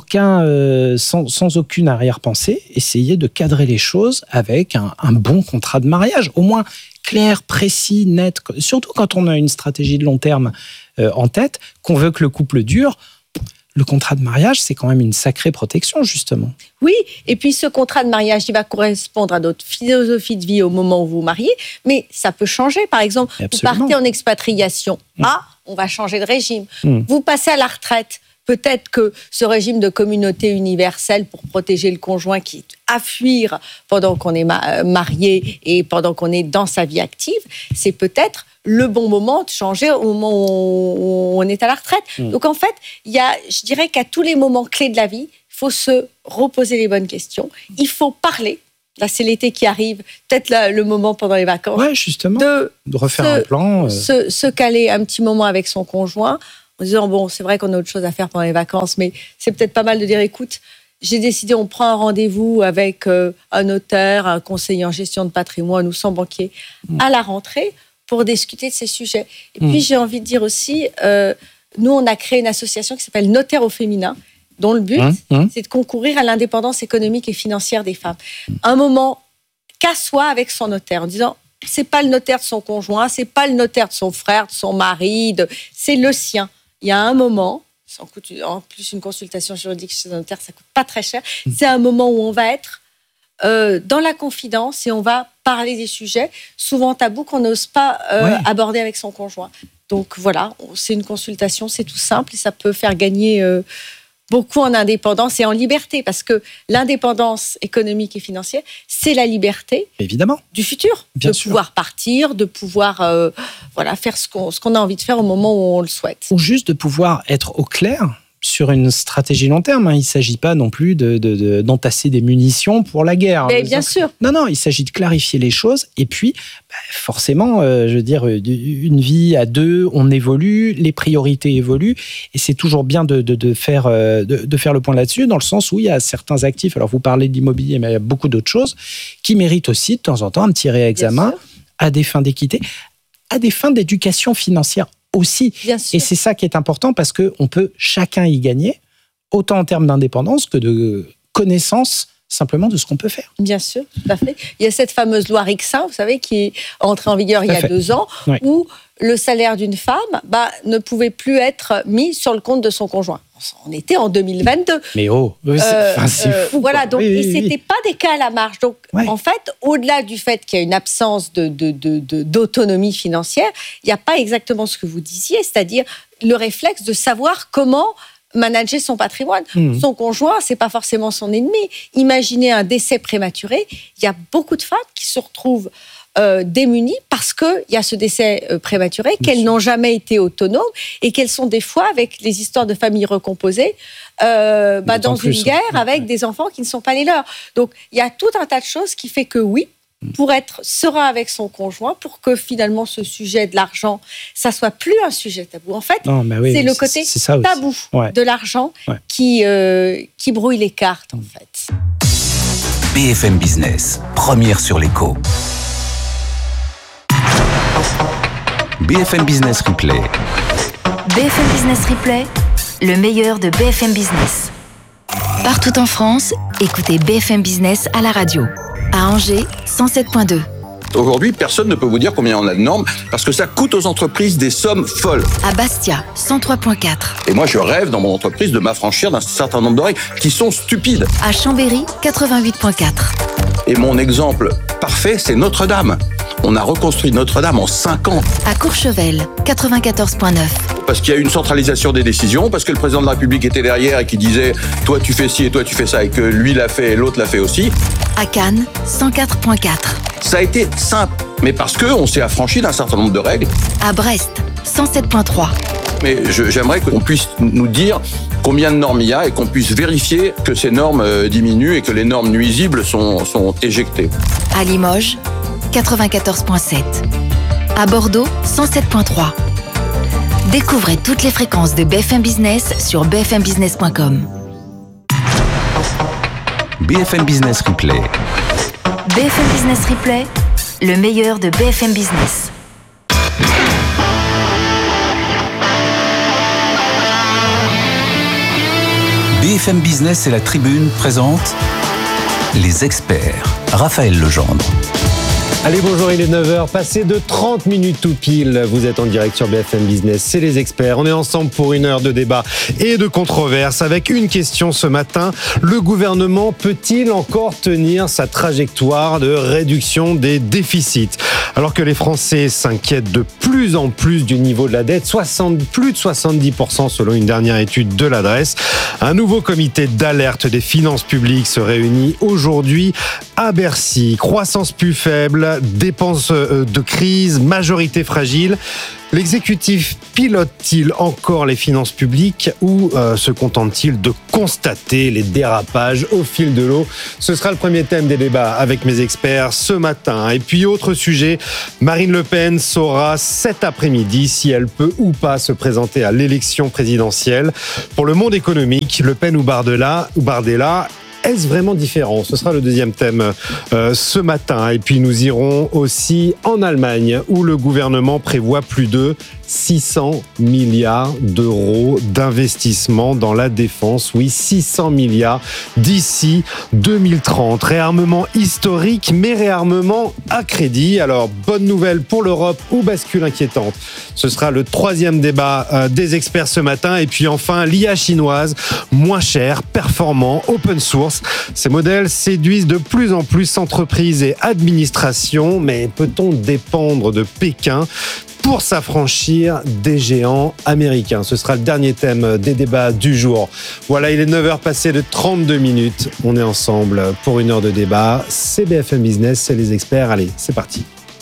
aucune arrière-pensée, essayer de cadrer les choses avec un bon contrat de mariage, au moins clair, précis, net, surtout quand on a une stratégie de long terme en tête, qu'on veut que le couple dure. Le contrat de mariage, c'est quand même une sacrée protection, justement. Oui, et puis ce contrat de mariage, il va correspondre à notre philosophie de vie au moment où vous vous mariez, mais ça peut changer. Par exemple, vous partez en expatriation. On va changer de régime. Vous passez à la retraite. peut-être que ce régime de communauté universelle pour protéger le conjoint qui est à fuir pendant qu'on est marié et pendant qu'on est dans sa vie active, c'est peut-être le bon moment de changer au moment où on est à la retraite. Donc en fait, je dirais qu'à tous les moments clés de la vie, il faut se reposer les bonnes questions. Il faut parler. Là, c'est l'été qui arrive, peut-être le moment pendant les vacances. Ouais, justement. De refaire un plan. Se caler un petit moment avec son conjoint en disant, bon, c'est vrai qu'on a autre chose à faire pendant les vacances, mais c'est peut-être pas mal de dire, écoute, j'ai décidé, on prend un rendez-vous avec un notaire, un conseiller en gestion de patrimoine ou son banquier à la rentrée pour discuter de ces sujets. Et puis, j'ai envie de dire aussi, nous, on a créé une association qui s'appelle Notaire au féminin, dont le but, c'est de concourir à l'indépendance économique et financière des femmes. Un moment qu'asseoir avec son notaire en disant, c'est pas le notaire de son conjoint, c'est pas le notaire de son frère, de son mari, c'est le sien. Il y a un moment, ça coûte en plus une consultation juridique chez un notaire, ça coûte pas très cher. C'est un moment où on va être dans la confidence et on va parler des sujets souvent tabous qu'on n'ose pas aborder avec son conjoint. Donc voilà, c'est une consultation, c'est tout simple et ça peut faire gagner beaucoup en indépendance et en liberté, parce que l'indépendance économique et financière, c'est la liberté du futur, de pouvoir partir, de pouvoir faire ce qu'on a envie de faire au moment où on le souhaite. Ou juste de pouvoir être au clair sur une stratégie long terme. Il ne s'agit pas non plus d'entasser des munitions pour la guerre. Mais bien sûr. Non, il s'agit de clarifier les choses. Et puis, forcément, je veux dire, une vie à deux, on évolue, les priorités évoluent. Et c'est toujours bien de faire le point là-dessus, dans le sens où il y a certains actifs, alors vous parlez d'immobilier, mais il y a beaucoup d'autres choses, qui méritent aussi, de temps en temps, un petit réexamen à des fins d'équité, à des fins d'éducation financière aussi. Et c'est ça qui est important, parce qu'on peut chacun y gagner, autant en termes d'indépendance que de connaissance simplement de ce qu'on peut faire. Bien sûr, tout à fait. Il y a cette fameuse loi Rixain, vous savez, qui est entrée en vigueur il y a 2 ans, où le salaire d'une femme ne pouvait plus être mis sur le compte de son conjoint. On était en 2022. Mais c'est fou. Voilà, donc, et c'était pas des cas à la marge. Donc, en fait, au-delà du fait qu'il y a une absence d'autonomie financière, il n'y a pas exactement ce que vous disiez, c'est-à-dire le réflexe de savoir comment manager son patrimoine. Son conjoint, c'est pas forcément son ennemi. Imaginez un décès prématuré. Il y a beaucoup de femmes qui se retrouvent démunies parce qu'il y a ce décès prématuré, qu'elles n'ont jamais été autonomes et qu'elles sont des fois, avec les histoires de familles recomposées, dans une guerre avec des enfants qui ne sont pas les leurs. Donc, il y a tout un tas de choses qui fait que pour être serein avec son conjoint, pour que finalement ce sujet de l'argent, ça soit plus un sujet tabou. En fait, c'est le côté tabou de l'argent qui brouille les cartes, en fait. BFM Business, première sur l'écho. BFM Business Replay. BFM Business Replay, le meilleur de BFM Business. Partout en France, écoutez BFM Business à la radio. À Angers, 107.2. Aujourd'hui, personne ne peut vous dire combien on a de normes parce que ça coûte aux entreprises des sommes folles. À Bastia, 103.4. Et moi, je rêve dans mon entreprise de m'affranchir d'un certain nombre de règles qui sont stupides. À Chambéry, 88.4. Et mon exemple parfait, c'est Notre-Dame. On a reconstruit Notre-Dame en 5 ans. À Courchevel, 94.9. Parce qu'il y a eu une centralisation des décisions, parce que le président de la République était derrière et qui disait « toi tu fais ci et toi tu fais ça » et que lui l'a fait et l'autre l'a fait aussi. À Cannes, 104.4. Ça a été simple, mais parce qu'on s'est affranchi d'un certain nombre de règles. À Brest, 107.3. Mais j'aimerais qu'on puisse nous dire combien de normes il y a et qu'on puisse vérifier que ces normes diminuent et que les normes nuisibles sont éjectées. À Limoges, 94.7. À Bordeaux, 107.3. Découvrez toutes les fréquences de BFM Business sur bfmbusiness.com. BFM Business Replay. BFM Business Replay, le meilleur de BFM Business. BFM Business et la Tribune présentent Les Experts. Raphaël Legendre. Allez, bonjour, il est 9h, passé de 30 minutes tout pile. Vous êtes en direct sur BFM Business, c'est les experts. On est ensemble pour une heure de débat et de controverse avec une question ce matin. Le gouvernement peut-il encore tenir sa trajectoire de réduction des déficits ? Alors que les Français s'inquiètent de plus en plus du niveau de la dette, plus de 70% selon une dernière étude de l'adresse. Un nouveau comité d'alerte des finances publiques se réunit aujourd'hui à Bercy. Croissance plus faible, dépenses de crise, majorité fragile. L'exécutif pilote-t-il encore les finances publiques ou se contente-t-il de constater les dérapages au fil de l'eau ? Ce sera le premier thème des débats avec mes experts ce matin. Et puis autre sujet, Marine Le Pen saura cet après-midi si elle peut ou pas se présenter à l'élection présidentielle. Pour le monde économique, Le Pen ou Bardella, est-ce vraiment différent ? Ce sera le deuxième thème ce matin. Et puis nous irons aussi en Allemagne où le gouvernement prévoit plus de 600 milliards d'euros d'investissement dans la défense. Oui, 600 milliards d'ici 2030. Réarmement historique, mais réarmement à crédit. Alors, bonne nouvelle pour l'Europe ou bascule inquiétante ? Ce sera le troisième débat des experts ce matin. Et puis enfin, l'IA chinoise, moins cher, performant, open source. Ces modèles séduisent de plus en plus entreprises et administrations. Mais peut-on dépendre de Pékin pour s'affranchir des géants américains? Ce sera le dernier thème des débats du jour. Voilà, il est 9h passé de 32 minutes. On est ensemble pour une heure de débat. C'est BFM Business, c'est les experts. Allez, c'est parti.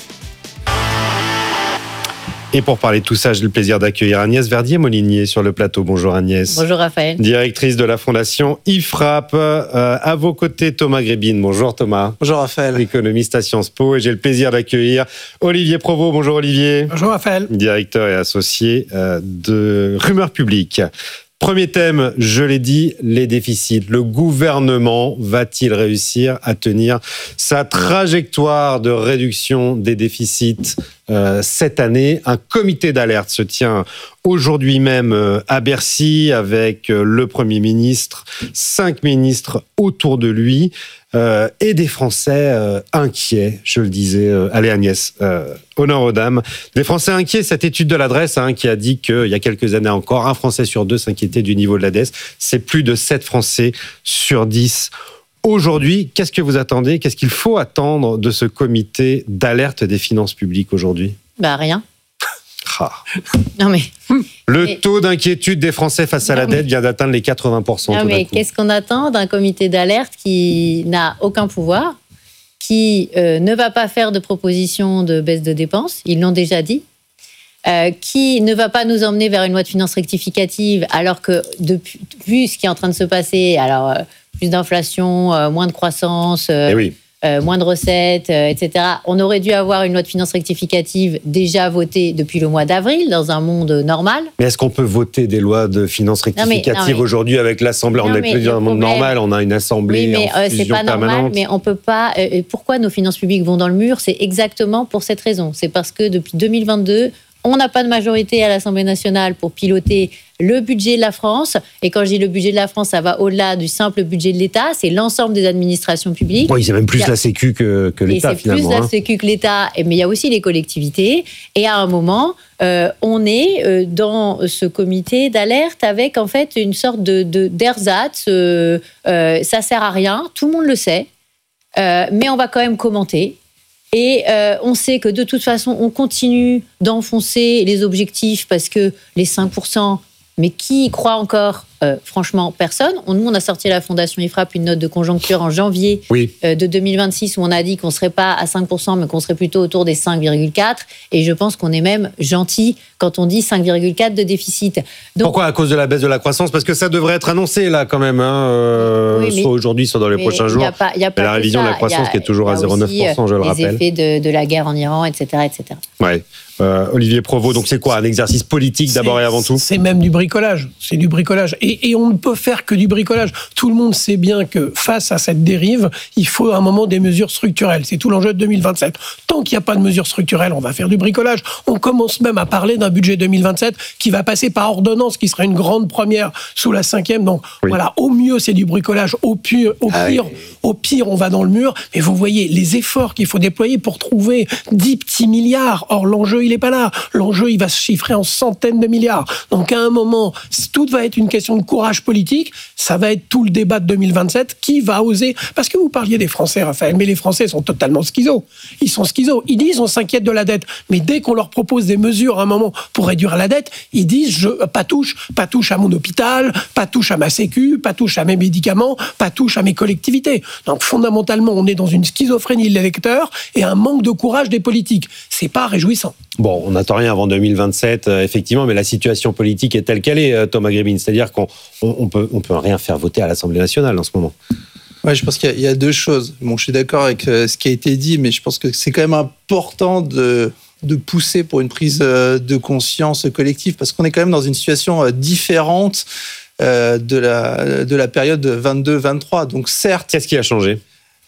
Et pour parler de tout ça, j'ai le plaisir d'accueillir Agnès Verdier-Molinier sur le plateau. Bonjour Agnès. Bonjour Raphaël. Directrice de la fondation IFRAP. À vos côtés, Thomas Grébine. Bonjour Thomas. Bonjour Raphaël. Économiste à Sciences Po. Et j'ai le plaisir d'accueillir Olivier Provost. Bonjour Olivier. Bonjour Raphaël. Directeur et associé de Rumeurs Publiques. Premier thème, je l'ai dit, les déficits. Le gouvernement va-t-il réussir à tenir sa trajectoire de réduction des déficits cette année? Un comité d'alerte se tient aujourd'hui même à Bercy avec le Premier ministre, 5 ministres autour de lui et des Français inquiets, je le disais. Allez Agnès, honneur aux dames. Des Français inquiets, cette étude de l'adresse qui a dit qu'il y a quelques années encore, un Français sur 2 s'inquiétait du niveau de la dette. C'est plus de 7 Français sur 10 aujourd'hui. Qu'est-ce que vous attendez ? Qu'est-ce qu'il faut attendre de ce comité d'alerte des finances publiques aujourd'hui ? Rien. Ah. Non mais... Le taux d'inquiétude des Français face à la dette vient d'atteindre les 80%. Non mais qu'est-ce qu'on attend d'un comité d'alerte qui n'a aucun pouvoir, qui ne va pas faire de proposition de baisse de dépenses, ils l'ont déjà dit, qui ne va pas nous emmener vers une loi de finances rectificative, alors que vu ce qui est en train de se passer, alors plus d'inflation, moins de croissance, moins de recettes, etc. On aurait dû avoir une loi de finances rectificative déjà votée depuis le mois d'avril, dans un monde normal. Mais est-ce qu'on peut voter des lois de finances rectificatives aujourd'hui avec l'Assemblée ? On n'est plus dans un monde normal, on a une Assemblée en fusion c'est pas permanente. normal, mais on peut pas... pourquoi nos finances publiques vont dans le mur ? C'est exactement pour cette raison. C'est parce que depuis 2022... on n'a pas de majorité à l'Assemblée nationale pour piloter le budget de la France. Et quand je dis le budget de la France, ça va au-delà du simple budget de l'État. C'est l'ensemble des administrations publiques. Oui, c'est même plus la Sécu que l'État, finalement. C'est plus la Sécu que l'État, mais il y a aussi les collectivités. Et à un moment, on est dans ce comité d'alerte avec, en fait, une sorte d'ersatz. Ça sert à rien, tout le monde le sait. Mais on va quand même commenter. Et on sait que de toute façon, on continue d'enfoncer les objectifs parce que les 5%, mais qui y croit encore ? Franchement, personne. Nous, on a sorti à la Fondation IFRAP une note de conjoncture en janvier de 2026 où on a dit qu'on ne serait pas à 5%, mais qu'on serait plutôt autour des 5,4%. Et je pense qu'on est même gentil quand on dit 5,4% de déficit. Donc, pourquoi ? À cause de la baisse de la croissance ? Parce que ça devrait être annoncé là quand même, soit aujourd'hui, soit dans les prochains jours. Y a pas la révision de la croissance qui est toujours à 0,9%, je le rappelle. Les effets de la guerre en Iran, etc. Ouais. Olivier Provost, donc c'est quoi ? Un exercice politique d'abord et avant tout ? C'est même du bricolage. C'est du bricolage. Et on ne peut faire que du bricolage. Tout le monde sait bien que face à cette dérive, il faut à un moment des mesures structurelles. C'est tout l'enjeu de 2027. Tant qu'il n'y a pas de mesures structurelles, on va faire du bricolage. On commence même à parler d'un budget 2027 qui va passer par ordonnance, qui sera une grande première sous la 5e. Donc voilà, au mieux, c'est du bricolage. Au pire, on va dans le mur. Mais vous voyez les efforts qu'il faut déployer pour trouver 10 petits milliards. Or, l'enjeu, il n'est pas là. L'enjeu, il va se chiffrer en centaines de milliards. Donc, à un moment, tout va être une question de courage politique. Ça va être tout le débat de 2027. Qui va oser? Parce que vous parliez des Français, Raphaël, mais les Français sont totalement schizos. Ils sont schizos. Ils disent on s'inquiète de la dette. Mais dès qu'on leur propose des mesures à un moment pour réduire la dette, ils disent pas touche à mon hôpital, pas touche à ma sécu, pas touche à mes médicaments, pas touche à mes collectivités. Donc, fondamentalement, on est dans une schizophrénie de l'électeur et un manque de courage des politiques. C'est pas réjouissant. Bon, on n'attend rien avant 2027, effectivement, mais la situation politique est telle qu'elle est, Thomas Grébin. C'est-à-dire qu'on peut rien faire voter à l'Assemblée nationale en ce moment. Ouais, je pense qu'il y a deux choses. Bon, je suis d'accord avec ce qui a été dit, mais je pense que c'est quand même important de pousser pour une prise de conscience collective, parce qu'on est quand même dans une situation différente de la période 22-23. Donc certes... Qu'est-ce qui a changé ?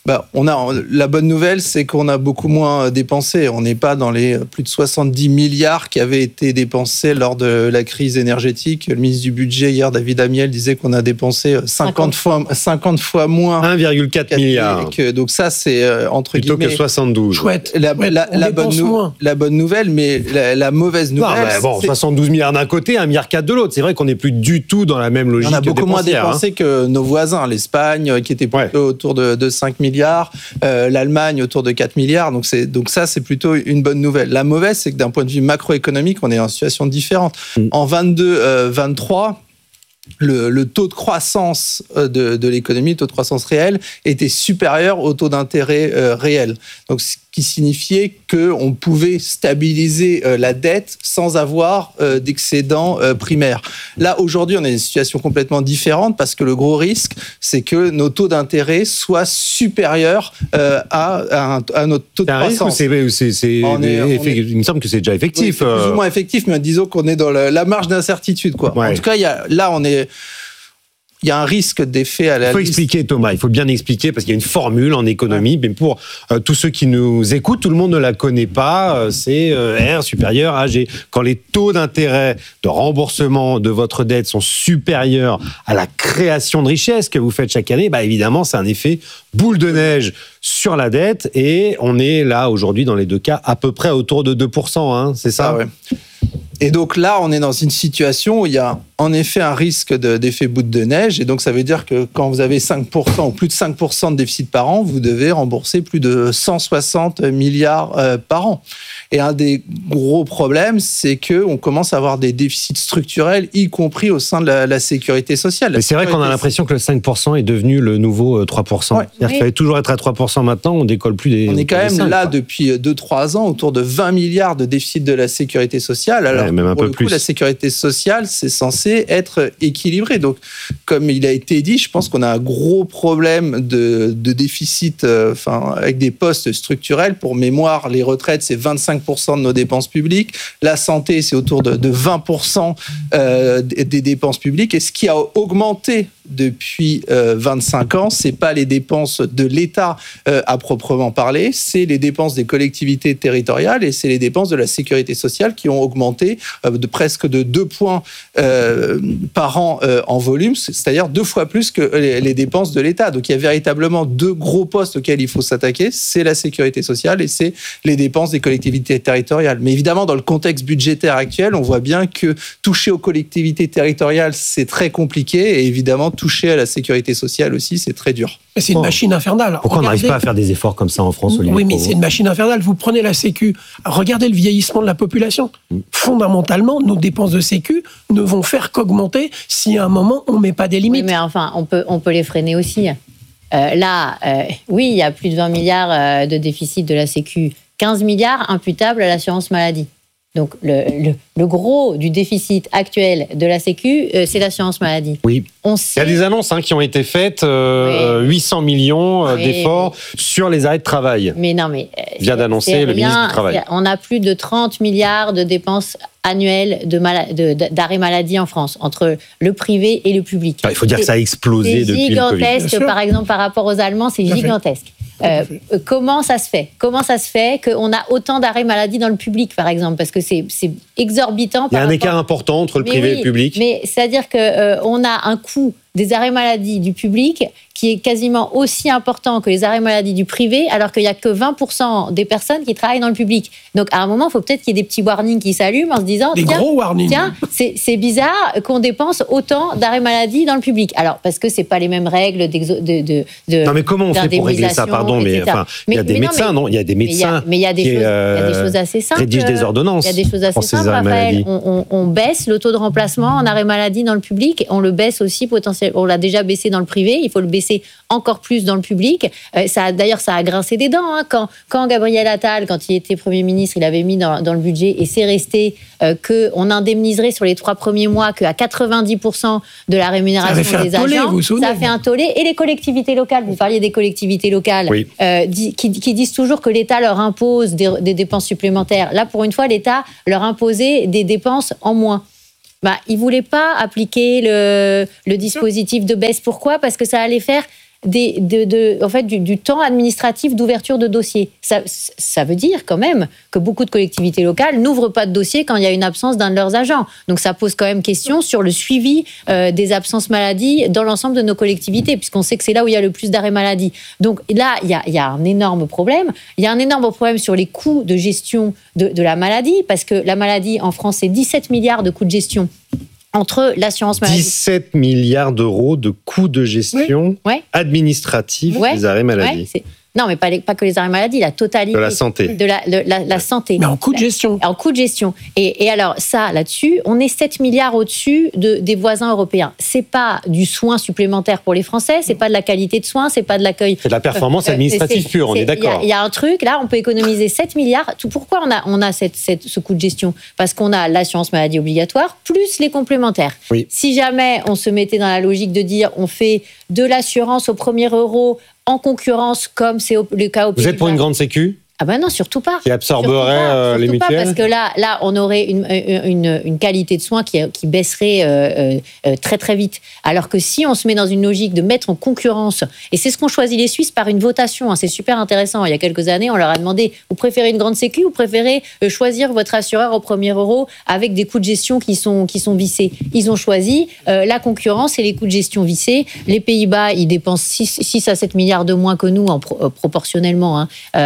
La bonne nouvelle, c'est qu'on a beaucoup moins dépensé. On n'est pas dans les plus de 70 milliards qui avaient été dépensés lors de la crise énergétique. Le ministre du Budget, hier, David Amiel, disait qu'on a dépensé 50 fois moins. 1,4 milliard. Donc ça, c'est entre plutôt guillemets... que 72. Chouette. La bonne nouvelle, mais la mauvaise nouvelle... 72 milliards d'un côté, 1,4 milliard de l'autre. C'est vrai qu'on n'est plus du tout dans la même logique. On a beaucoup moins dépensé que nos voisins. L'Espagne, qui était plutôt autour de 5 milliards. L'Allemagne autour de 4 milliards. Donc ça, c'est plutôt une bonne nouvelle. La mauvaise, c'est que d'un point de vue macroéconomique, on est en situation différente. En 22-23, le taux de croissance de l'économie, le taux de croissance réel, était supérieur au taux d'intérêt réel. Donc, ce qui signifiait qu'on pouvait stabiliser la dette sans avoir d'excédent primaire. Là, aujourd'hui, on est dans une situation complètement différente parce que le gros risque, c'est que nos taux d'intérêt soient supérieurs à notre taux de croissance. C'est un risque ou il me semble que c'est déjà effectif. Oui, c'est plus ou moins effectif, mais disons qu'on est dans la marge d'incertitude, quoi. Ouais. En tout cas, il y a un risque d'effet à la... Il faut expliquer, Thomas, il faut bien expliquer, parce qu'il y a une formule en économie, mais pour tous ceux qui nous écoutent, tout le monde ne la connaît pas, c'est R supérieur à G. Quand les taux d'intérêt de remboursement de votre dette sont supérieurs à la création de richesse que vous faites chaque année, évidemment, c'est un effet boule de neige sur la dette, et on est là, aujourd'hui, dans les deux cas, à peu près autour de 2%, c'est ça? Ouais. Et donc là, on est dans une situation où il y a en effet un risque d'effet boule de neige. Et donc, ça veut dire que quand vous avez 5% ou plus de 5% de déficit par an, vous devez rembourser plus de 160 milliards par an. Et un des gros problèmes, c'est qu'on commence à avoir des déficits structurels, y compris au sein de la sécurité sociale. Mais c'est vrai qu'on a l'impression que le 5% est devenu le nouveau 3%. Ouais. C'est-à-dire qu'il fallait toujours être à 3% maintenant, on décolle plus des... On est quand même 5, là depuis 2-3 ans, autour de 20 milliards de déficit de la sécurité sociale. Alors, même un peu plus. La sécurité sociale, c'est censé être équilibré. Donc, comme il a été dit, je pense qu'on a un gros problème de déficit, avec des postes structurels. Pour mémoire, les retraites, c'est 25% de nos dépenses publiques. La santé, c'est autour de 20% des dépenses publiques. Et ce qui a augmenté depuis 25 ans, c'est pas les dépenses de l'État à proprement parler, c'est les dépenses des collectivités territoriales et c'est les dépenses de la sécurité sociale qui ont augmenté de presque de 2 points par an en volume, c'est-à-dire 2 fois plus que les dépenses de l'État. Donc il y a véritablement 2 gros postes auxquels il faut s'attaquer, c'est la sécurité sociale et c'est les dépenses des collectivités territoriales. Mais évidemment, dans le contexte budgétaire actuel, on voit bien que toucher aux collectivités territoriales, c'est très compliqué et évidemment, toucher à la sécurité sociale aussi, c'est très dur. Mais c'est une machine infernale. Pourquoi on n'arrive pas à faire des efforts comme ça en France, Olivier? Oui, mais c'est une machine infernale. Vous prenez la Sécu, regardez le vieillissement de la population. Fondamentalement, nos dépenses de Sécu ne vont faire qu'augmenter si à un moment, on ne met pas des limites. Oui, mais enfin, on peut les freiner aussi. Oui, il y a plus de 20 milliards de déficit de la Sécu. 15 milliards imputables à l'assurance maladie. Donc, le gros du déficit actuel de la Sécu, c'est l'assurance maladie. Oui. Il y a des annonces qui ont été faites, 800 millions d'efforts sur les arrêts de travail. Mais non, mais... vient d'annoncer le ministre du Travail. On a plus de 30 milliards de dépenses annuelles d'arrêt maladie en France, entre le privé et le public. Il faut dire que ça a explosé depuis le Covid. C'est gigantesque, par exemple, par rapport aux Allemands, c'est gigantesque. Comment ça se fait qu'on a autant d'arrêts maladie dans le public, par exemple? Parce que c'est exorbitant. Il y a un écart important entre le privé et le public. Mais c'est-à-dire qu'on a un coût des arrêts maladie du public qui est quasiment aussi important que les arrêts maladie du privé, alors qu'il n'y a que 20% des personnes qui travaillent dans le public. Donc, à un moment, il faut peut-être qu'il y ait des petits warnings qui s'allument en se disant tiens, c'est bizarre qu'on dépense autant d'arrêts maladie dans le public. Alors, parce que ce n'est pas les mêmes règles non, mais comment on fait pour régler ça? Pardon, mais il y a des médecins, non? Il y a des médecins il y a des choses assez simples. Rédigent des ordonnances. Il y a des choses assez simples, Raphaël. On baisse le taux de remplacement en arrêt maladie dans le public. On le baisse aussi potentiellement. On l'a déjà baissé dans le privé. Il faut le baisser encore plus dans le public. D'ailleurs, ça a grincé des dents. Quand Gabriel Attal, quand il était Premier ministre, il avait mis dans le budget, et c'est resté qu'on indemniserait sur les 3 premiers mois qu'à 90% de la rémunération des agents. Ça a fait un tollé. Et les collectivités locales, vous parliez des collectivités locales, qui disent toujours que l'État leur impose des dépenses supplémentaires. Là, pour une fois, l'État leur imposait des dépenses en moins. Ils ne voulaient pas appliquer le dispositif de baisse. Pourquoi? Parce que ça allait faire du temps administratif d'ouverture de dossier. Ça veut dire quand même que beaucoup de collectivités locales n'ouvrent pas de dossier quand il y a une absence d'un de leurs agents. Donc ça pose quand même question sur le suivi des absences maladie dans l'ensemble de nos collectivités, puisqu'on sait que c'est là où il y a le plus d'arrêts maladie. Donc là, il y a un énorme problème. Il y a un énorme problème sur les coûts de gestion de la maladie, parce que la maladie en France, c'est 17 milliards de coûts de gestion. Entre l'assurance maladie. 17 milliards d'euros de coûts de gestion administratifs des arrêts maladie. Non, mais pas que les arrêts maladie, la totalité. De la santé. De la santé. Mais en coût de gestion. En coût de gestion. Et alors, ça, là-dessus, on est 7 milliards au-dessus des voisins européens. C'est pas du soin supplémentaire pour les Français, c'est pas de la qualité de soins, c'est pas de l'accueil. C'est de la performance administrative pure, on est d'accord. Il y a un truc, là, on peut économiser 7 milliards. Pourquoi on a ce coût de gestion? Parce qu'on a l'assurance maladie obligatoire, plus les complémentaires. Oui. Si jamais on se mettait dans la logique de dire on fait de l'assurance au premier euro, en concurrence, comme c'est le cas au Pays-Bas. Vous êtes pour une grande sécu? Ah ben non, surtout pas. Qui absorberait les mutuelles? Parce que là, on aurait une qualité de soins qui baisserait très très vite. Alors que si on se met dans une logique de mettre en concurrence, et c'est ce qu'ont choisi les Suisses par une votation, c'est super intéressant. Il y a quelques années, on leur a demandé, vous préférez une grande sécu ou préférez choisir votre assureur au premier euro avec des coûts de gestion qui sont vissés? Ils ont choisi la concurrence et les coûts de gestion vissés. Les Pays-Bas, ils dépensent 6 à 7 milliards de moins que nous, proportionnellement,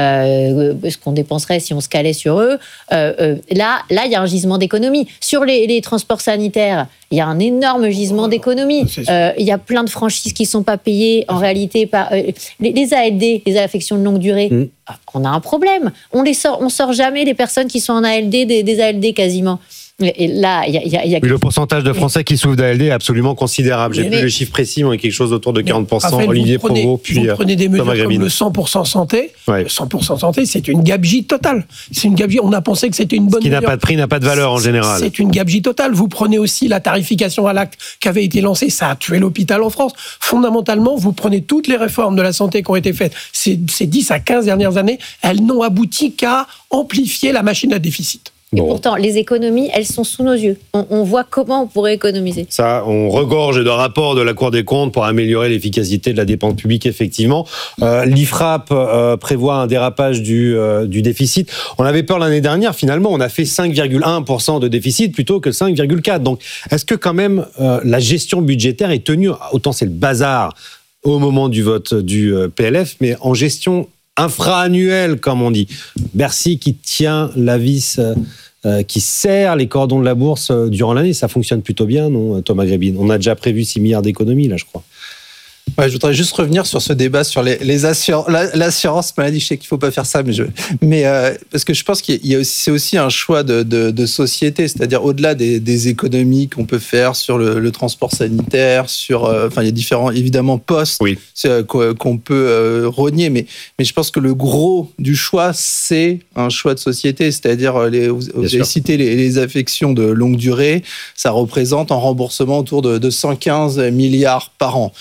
ce qu'on dépenserait si on se calait sur eux. Là, il y a un gisement d'économie. Sur les transports sanitaires, il y a un énorme gisement d'économie. Il y a plein de franchises qui ne sont pas payées, en réalité, par les ALD, les affections de longue durée. On a un problème. On sort jamais les personnes qui sont en ALD, des ALD quasiment. Et là, il y a le pourcentage de Français qui souffrent d'ALD est absolument considérable. J'ai plus le chiffre précis, mais quelque chose autour de 40%. Raphaël, Olivier Provost, puis vous prenez des mesures comme le 100% santé. Ouais. 100% santé, c'est une gabegie totale. C'est une gabegie. On a pensé que c'était une bonne mesure. Ce qui n'a pas de prix n'a pas de valeur en général. C'est une gabegie totale. Vous prenez aussi la tarification à l'acte qui avait été lancée. Ça a tué l'hôpital en France. Fondamentalement, vous prenez toutes les réformes de la santé qui ont été faites ces 10 à 15 dernières années. Elles n'ont abouti qu'à amplifier la machine à déficit. Et pourtant, les économies, elles sont sous nos yeux. On voit comment on pourrait économiser. Ça, on regorge de rapports de la Cour des comptes pour améliorer l'efficacité de la dépense publique, effectivement. L'IFRAP prévoit un dérapage du déficit. On avait peur l'année dernière, finalement, on a fait 5,1% de déficit plutôt que 5,4%. Donc, est-ce que quand même la gestion budgétaire est tenue, autant c'est le bazar au moment du vote du PLF, mais en gestion infra-annuelle, comme on dit. Bercy qui tient la vis... qui serre les cordons de la bourse durant l'année. Ça fonctionne plutôt bien, non, Thomas Grébine? On a déjà prévu 6 milliards d'économies, là, je crois. Ouais, je voudrais juste revenir sur ce débat sur l'assurance maladie. Je sais qu'il ne faut pas faire ça, mais parce que je pense c'est aussi un choix de société, c'est-à-dire au-delà des économies qu'on peut faire sur le transport sanitaire, il y a différents évidemment postes qu'on peut rogner, mais je pense que le gros du choix, c'est un choix de société, c'est-à-dire vous avez cité les affections de longue durée, ça représente en remboursement autour de 115 milliards par an.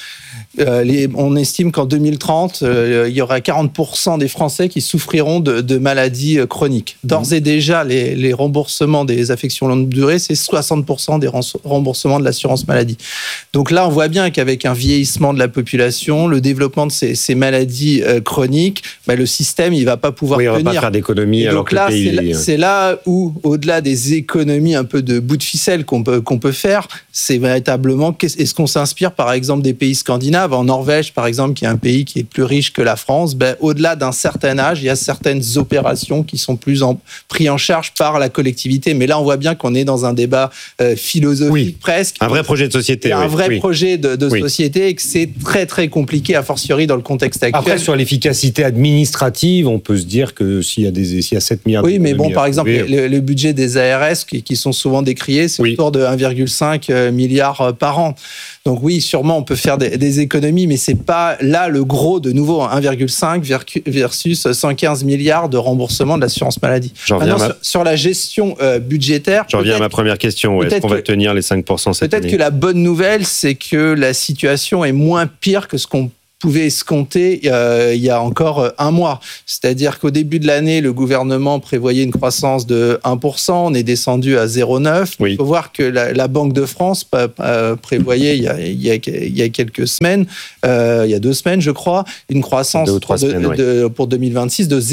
On estime qu'en 2030, il y aura 40% des Français qui souffriront de maladies chroniques. D'ores et déjà, les remboursements des affections longue durée, c'est 60% des remboursements de l'assurance maladie. Donc là, on voit bien qu'avec un vieillissement de la population, le développement de ces maladies chroniques, le système, il ne va pas pouvoir tenir. On ne va pas faire d'économies alors que le pays... C'est là où, au-delà des économies un peu de bout de ficelle qu'on peut faire, c'est véritablement, est-ce qu'on s'inspire par exemple des pays scandinaves? En Norvège, par exemple, qui est un pays qui est plus riche que la France, au-delà d'un certain âge, il y a certaines opérations qui sont plus pris en charge par la collectivité. Mais là, on voit bien qu'on est dans un débat philosophique presque. Un vrai projet de société. Un vrai projet de société et que c'est très, très compliqué, a fortiori dans le contexte actuel. Après, sur l'efficacité administrative, on peut se dire que s'il y a 7 milliards... Oui, mais bon, par exemple, le budget des ARS qui sont souvent décriés, c'est autour de 1,5 milliard par an. Donc oui, sûrement, on peut faire des économies, mais c'est pas là le gros, de nouveau, 1,5 versus 115 milliards de remboursement de l'assurance maladie. Sur la gestion budgétaire... J'en reviens à ma première question. Est-ce qu'on va tenir les 5% cette année ? Peut-être que la bonne nouvelle, c'est que la situation est moins pire que ce qu'on pouvait escompter il y a encore un mois. C'est-à-dire qu'au début de l'année, le gouvernement prévoyait une croissance de 1%, on est descendu à 0,9%. Il faut voir que la Banque de France prévoyait il y a quelques semaines, il y a 2 semaines je crois, une croissance pour 2026 de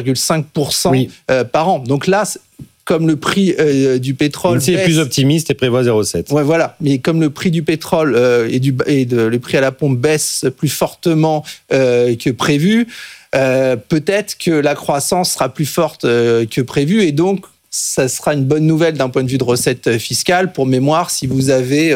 0,5% par an. Donc là, comme le prix du pétrole baisse... est plus optimiste et prévoit 0,7. Ouais, voilà. Mais comme le prix du pétrole le prix à la pompe baisse plus fortement que prévu, peut-être que la croissance sera plus forte que prévu et donc ça sera une bonne nouvelle d'un point de vue de recettes fiscales. Pour mémoire, si vous avez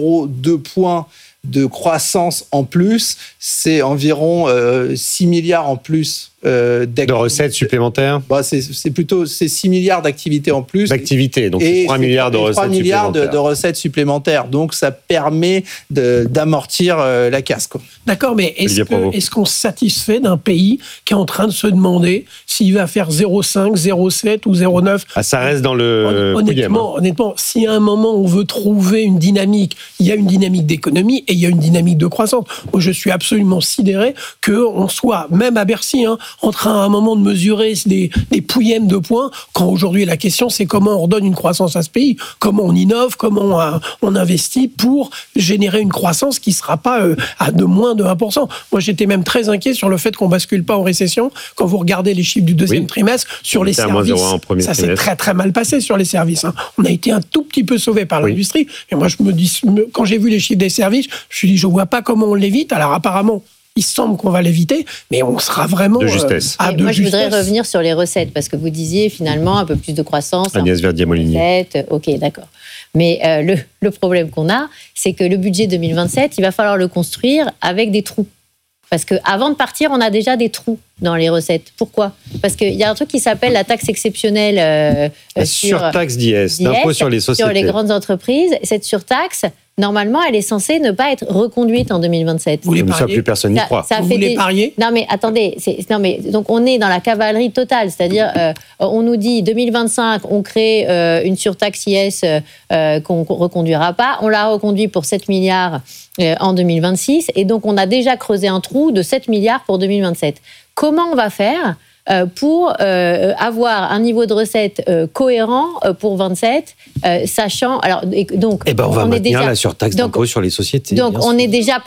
0,2 points de croissance en plus, c'est environ 6 milliards en plus de recettes supplémentaires. C'est plutôt 6 milliards d'activités en plus. D'activités, donc 3 milliards de recettes 3 milliards supplémentaires. de recettes supplémentaires. Donc ça permet d'amortir la casse. D'accord, mais est-ce qu'on se satisfait d'un pays qui est en train de se demander s'il va faire 0,5, 0,7 ou 0,9 Ça reste dans le... Honnêtement, si à un moment on veut trouver une dynamique, il y a une dynamique d'économie et il y a une dynamique de croissance. Moi, je suis absolument sidéré qu'on soit, même à Bercy, en train à un moment de mesurer des pouillèmes de points, quand aujourd'hui la question c'est comment on redonne une croissance à ce pays, comment on innove, comment on investit pour générer une croissance qui ne sera pas à de moins de 1%. Moi j'étais même très inquiet sur le fait qu'on ne bascule pas en récession. Quand vous regardez les chiffres du deuxième trimestre, sur les services, ça s'est très très mal passé sur les services. On a été un tout petit peu sauvé par l'industrie. Et moi je me dis, quand j'ai vu les chiffres des services, je me suis dit je ne vois pas comment on l'évite. Alors apparemment, il semble qu'on va l'éviter, mais on sera vraiment... De justesse. Je voudrais revenir sur les recettes, parce que vous disiez finalement un peu plus de croissance. Agnès Verdier-Molinier. Ok, d'accord. Mais le problème qu'on a, c'est que le budget 2027, il va falloir le construire avec des trous. Parce qu'avant de partir, on a déjà des trous dans les recettes. Pourquoi ? Parce qu'il y a un truc qui s'appelle la taxe exceptionnelle... la surtaxe d'IS, d'impôt sur les sociétés. Sur les grandes entreprises. Cette surtaxe... Normalement, elle est censée ne pas être reconduite en 2027. Vous voulez parier ? Plus personne n'y croit. Vous voulez parier ? Non, mais attendez. Donc, on est dans la cavalerie totale. C'est-à-dire, on nous dit 2025, on crée une surtaxe IS qu'on ne reconduira pas. On l'a reconduit pour 7 milliards en 2026. Et donc, on a déjà creusé un trou de 7 milliards pour 2027. Comment on va faire pour avoir un niveau de recette cohérent pour 27, sachant... Alors, donc, on va maintenir la surtaxe d'impôt sur les sociétés. Donc, on est déjà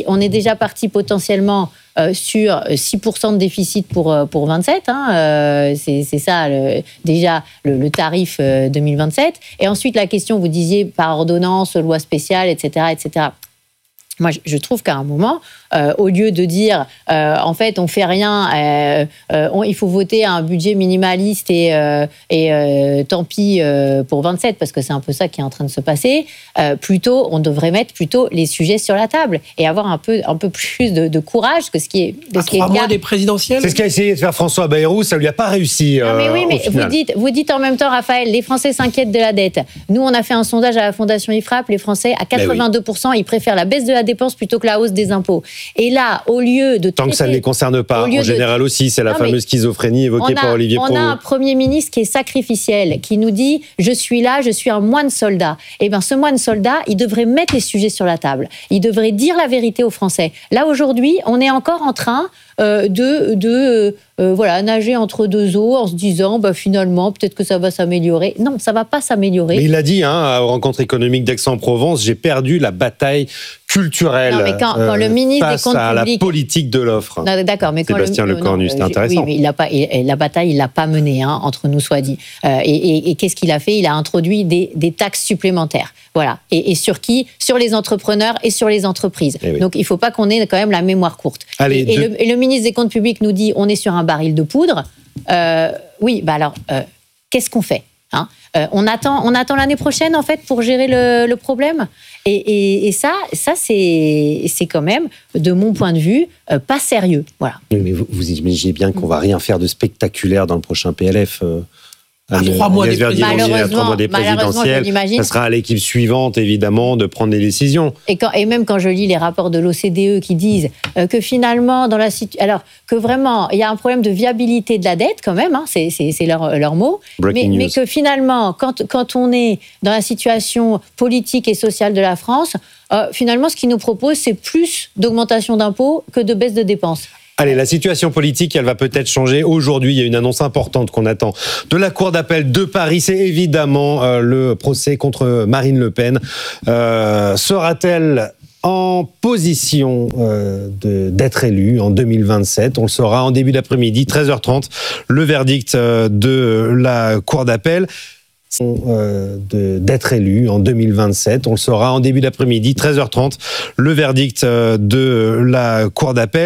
parti potentiellement sur 6% de déficit pour 27. C'est ça, déjà, le tarif 2027. Et ensuite, la question, vous disiez, par ordonnance, loi spéciale, etc., etc. Moi, je trouve qu'à un moment, au lieu de dire, en fait, on fait rien, il faut voter un budget minimaliste et tant pis pour 27, parce que c'est un peu ça qui est en train de se passer, plutôt, on devrait mettre plutôt les sujets sur la table et avoir un peu plus de courage que ce qui est... À 3 mois des présidentielles. C'est ce qu'a essayé de faire François Bayrou, ça lui a pas réussi. Non, mais oui, mais vous dites en même temps, Raphaël, les Français s'inquiètent de la dette. Nous, on a fait un sondage à la Fondation IFRAP, les Français, à 82%, ils préfèrent la baisse de la dépense plutôt que la hausse des impôts. Et là, au lieu de... Tant que ça ne les concerne pas, en général aussi, c'est la fameuse schizophrénie évoquée par Olivier Provaux. On a un Premier ministre qui est sacrificiel, qui nous dit « je suis là, je suis un moine soldat ». Eh bien, ce moine soldat, il devrait mettre les sujets sur la table. Il devrait dire la vérité aux Français. Là, aujourd'hui, on est encore en train nager entre deux eaux en se disant finalement peut-être que ça va s'améliorer. Non, ça va pas s'améliorer. Mais il l'a dit à rencontre économique d'Aix-en-Provence, j'ai perdu la bataille culturelle. Non, mais quand le ministre des Comptes publics, à la politique de l'offre. Non, d'accord, mais quand Sébastien Lecornu, c'est intéressant. Oui, mais la bataille, il l'a pas menée, entre nous soit dit. Et qu'est-ce qu'il a fait ? Il a introduit des taxes supplémentaires. Voilà. Et sur qui ? Sur les entrepreneurs et sur les entreprises. Oui. Donc il faut pas qu'on ait quand même la mémoire courte. Allez, et le ministre des Comptes publics nous dit on est sur un baril de poudre. Qu'est-ce qu'on fait ? On attend l'année prochaine en fait pour gérer le problème. Et ça c'est quand même, de mon point de vue, pas sérieux. Voilà. Mais vous imaginez bien qu'on va rien faire de spectaculaire dans le prochain PLF. À 3 mois des présidentielles, ça sera à l'équipe suivante, évidemment, de prendre des décisions. Et même quand je lis les rapports de l'OCDE qui disent que finalement, que vraiment, il y a un problème de viabilité de la dette quand même, c'est leur mot, mais que finalement, quand on est dans la situation politique et sociale de la France, finalement, ce qu'ils nous proposent, c'est plus d'augmentation d'impôts que de baisse de dépenses. Allez, la situation politique, elle va peut-être changer. Aujourd'hui, il y a une annonce importante qu'on attend de la Cour d'appel de Paris. C'est évidemment le procès contre Marine Le Pen. Sera-t-elle en position d'être élue en 2027 ? On le saura en début d'après-midi, 13h30, le verdict de la Cour d'appel. D'être élu en 2027. On le saura en début d'après-midi, 13h30, le verdict de la Cour d'appel.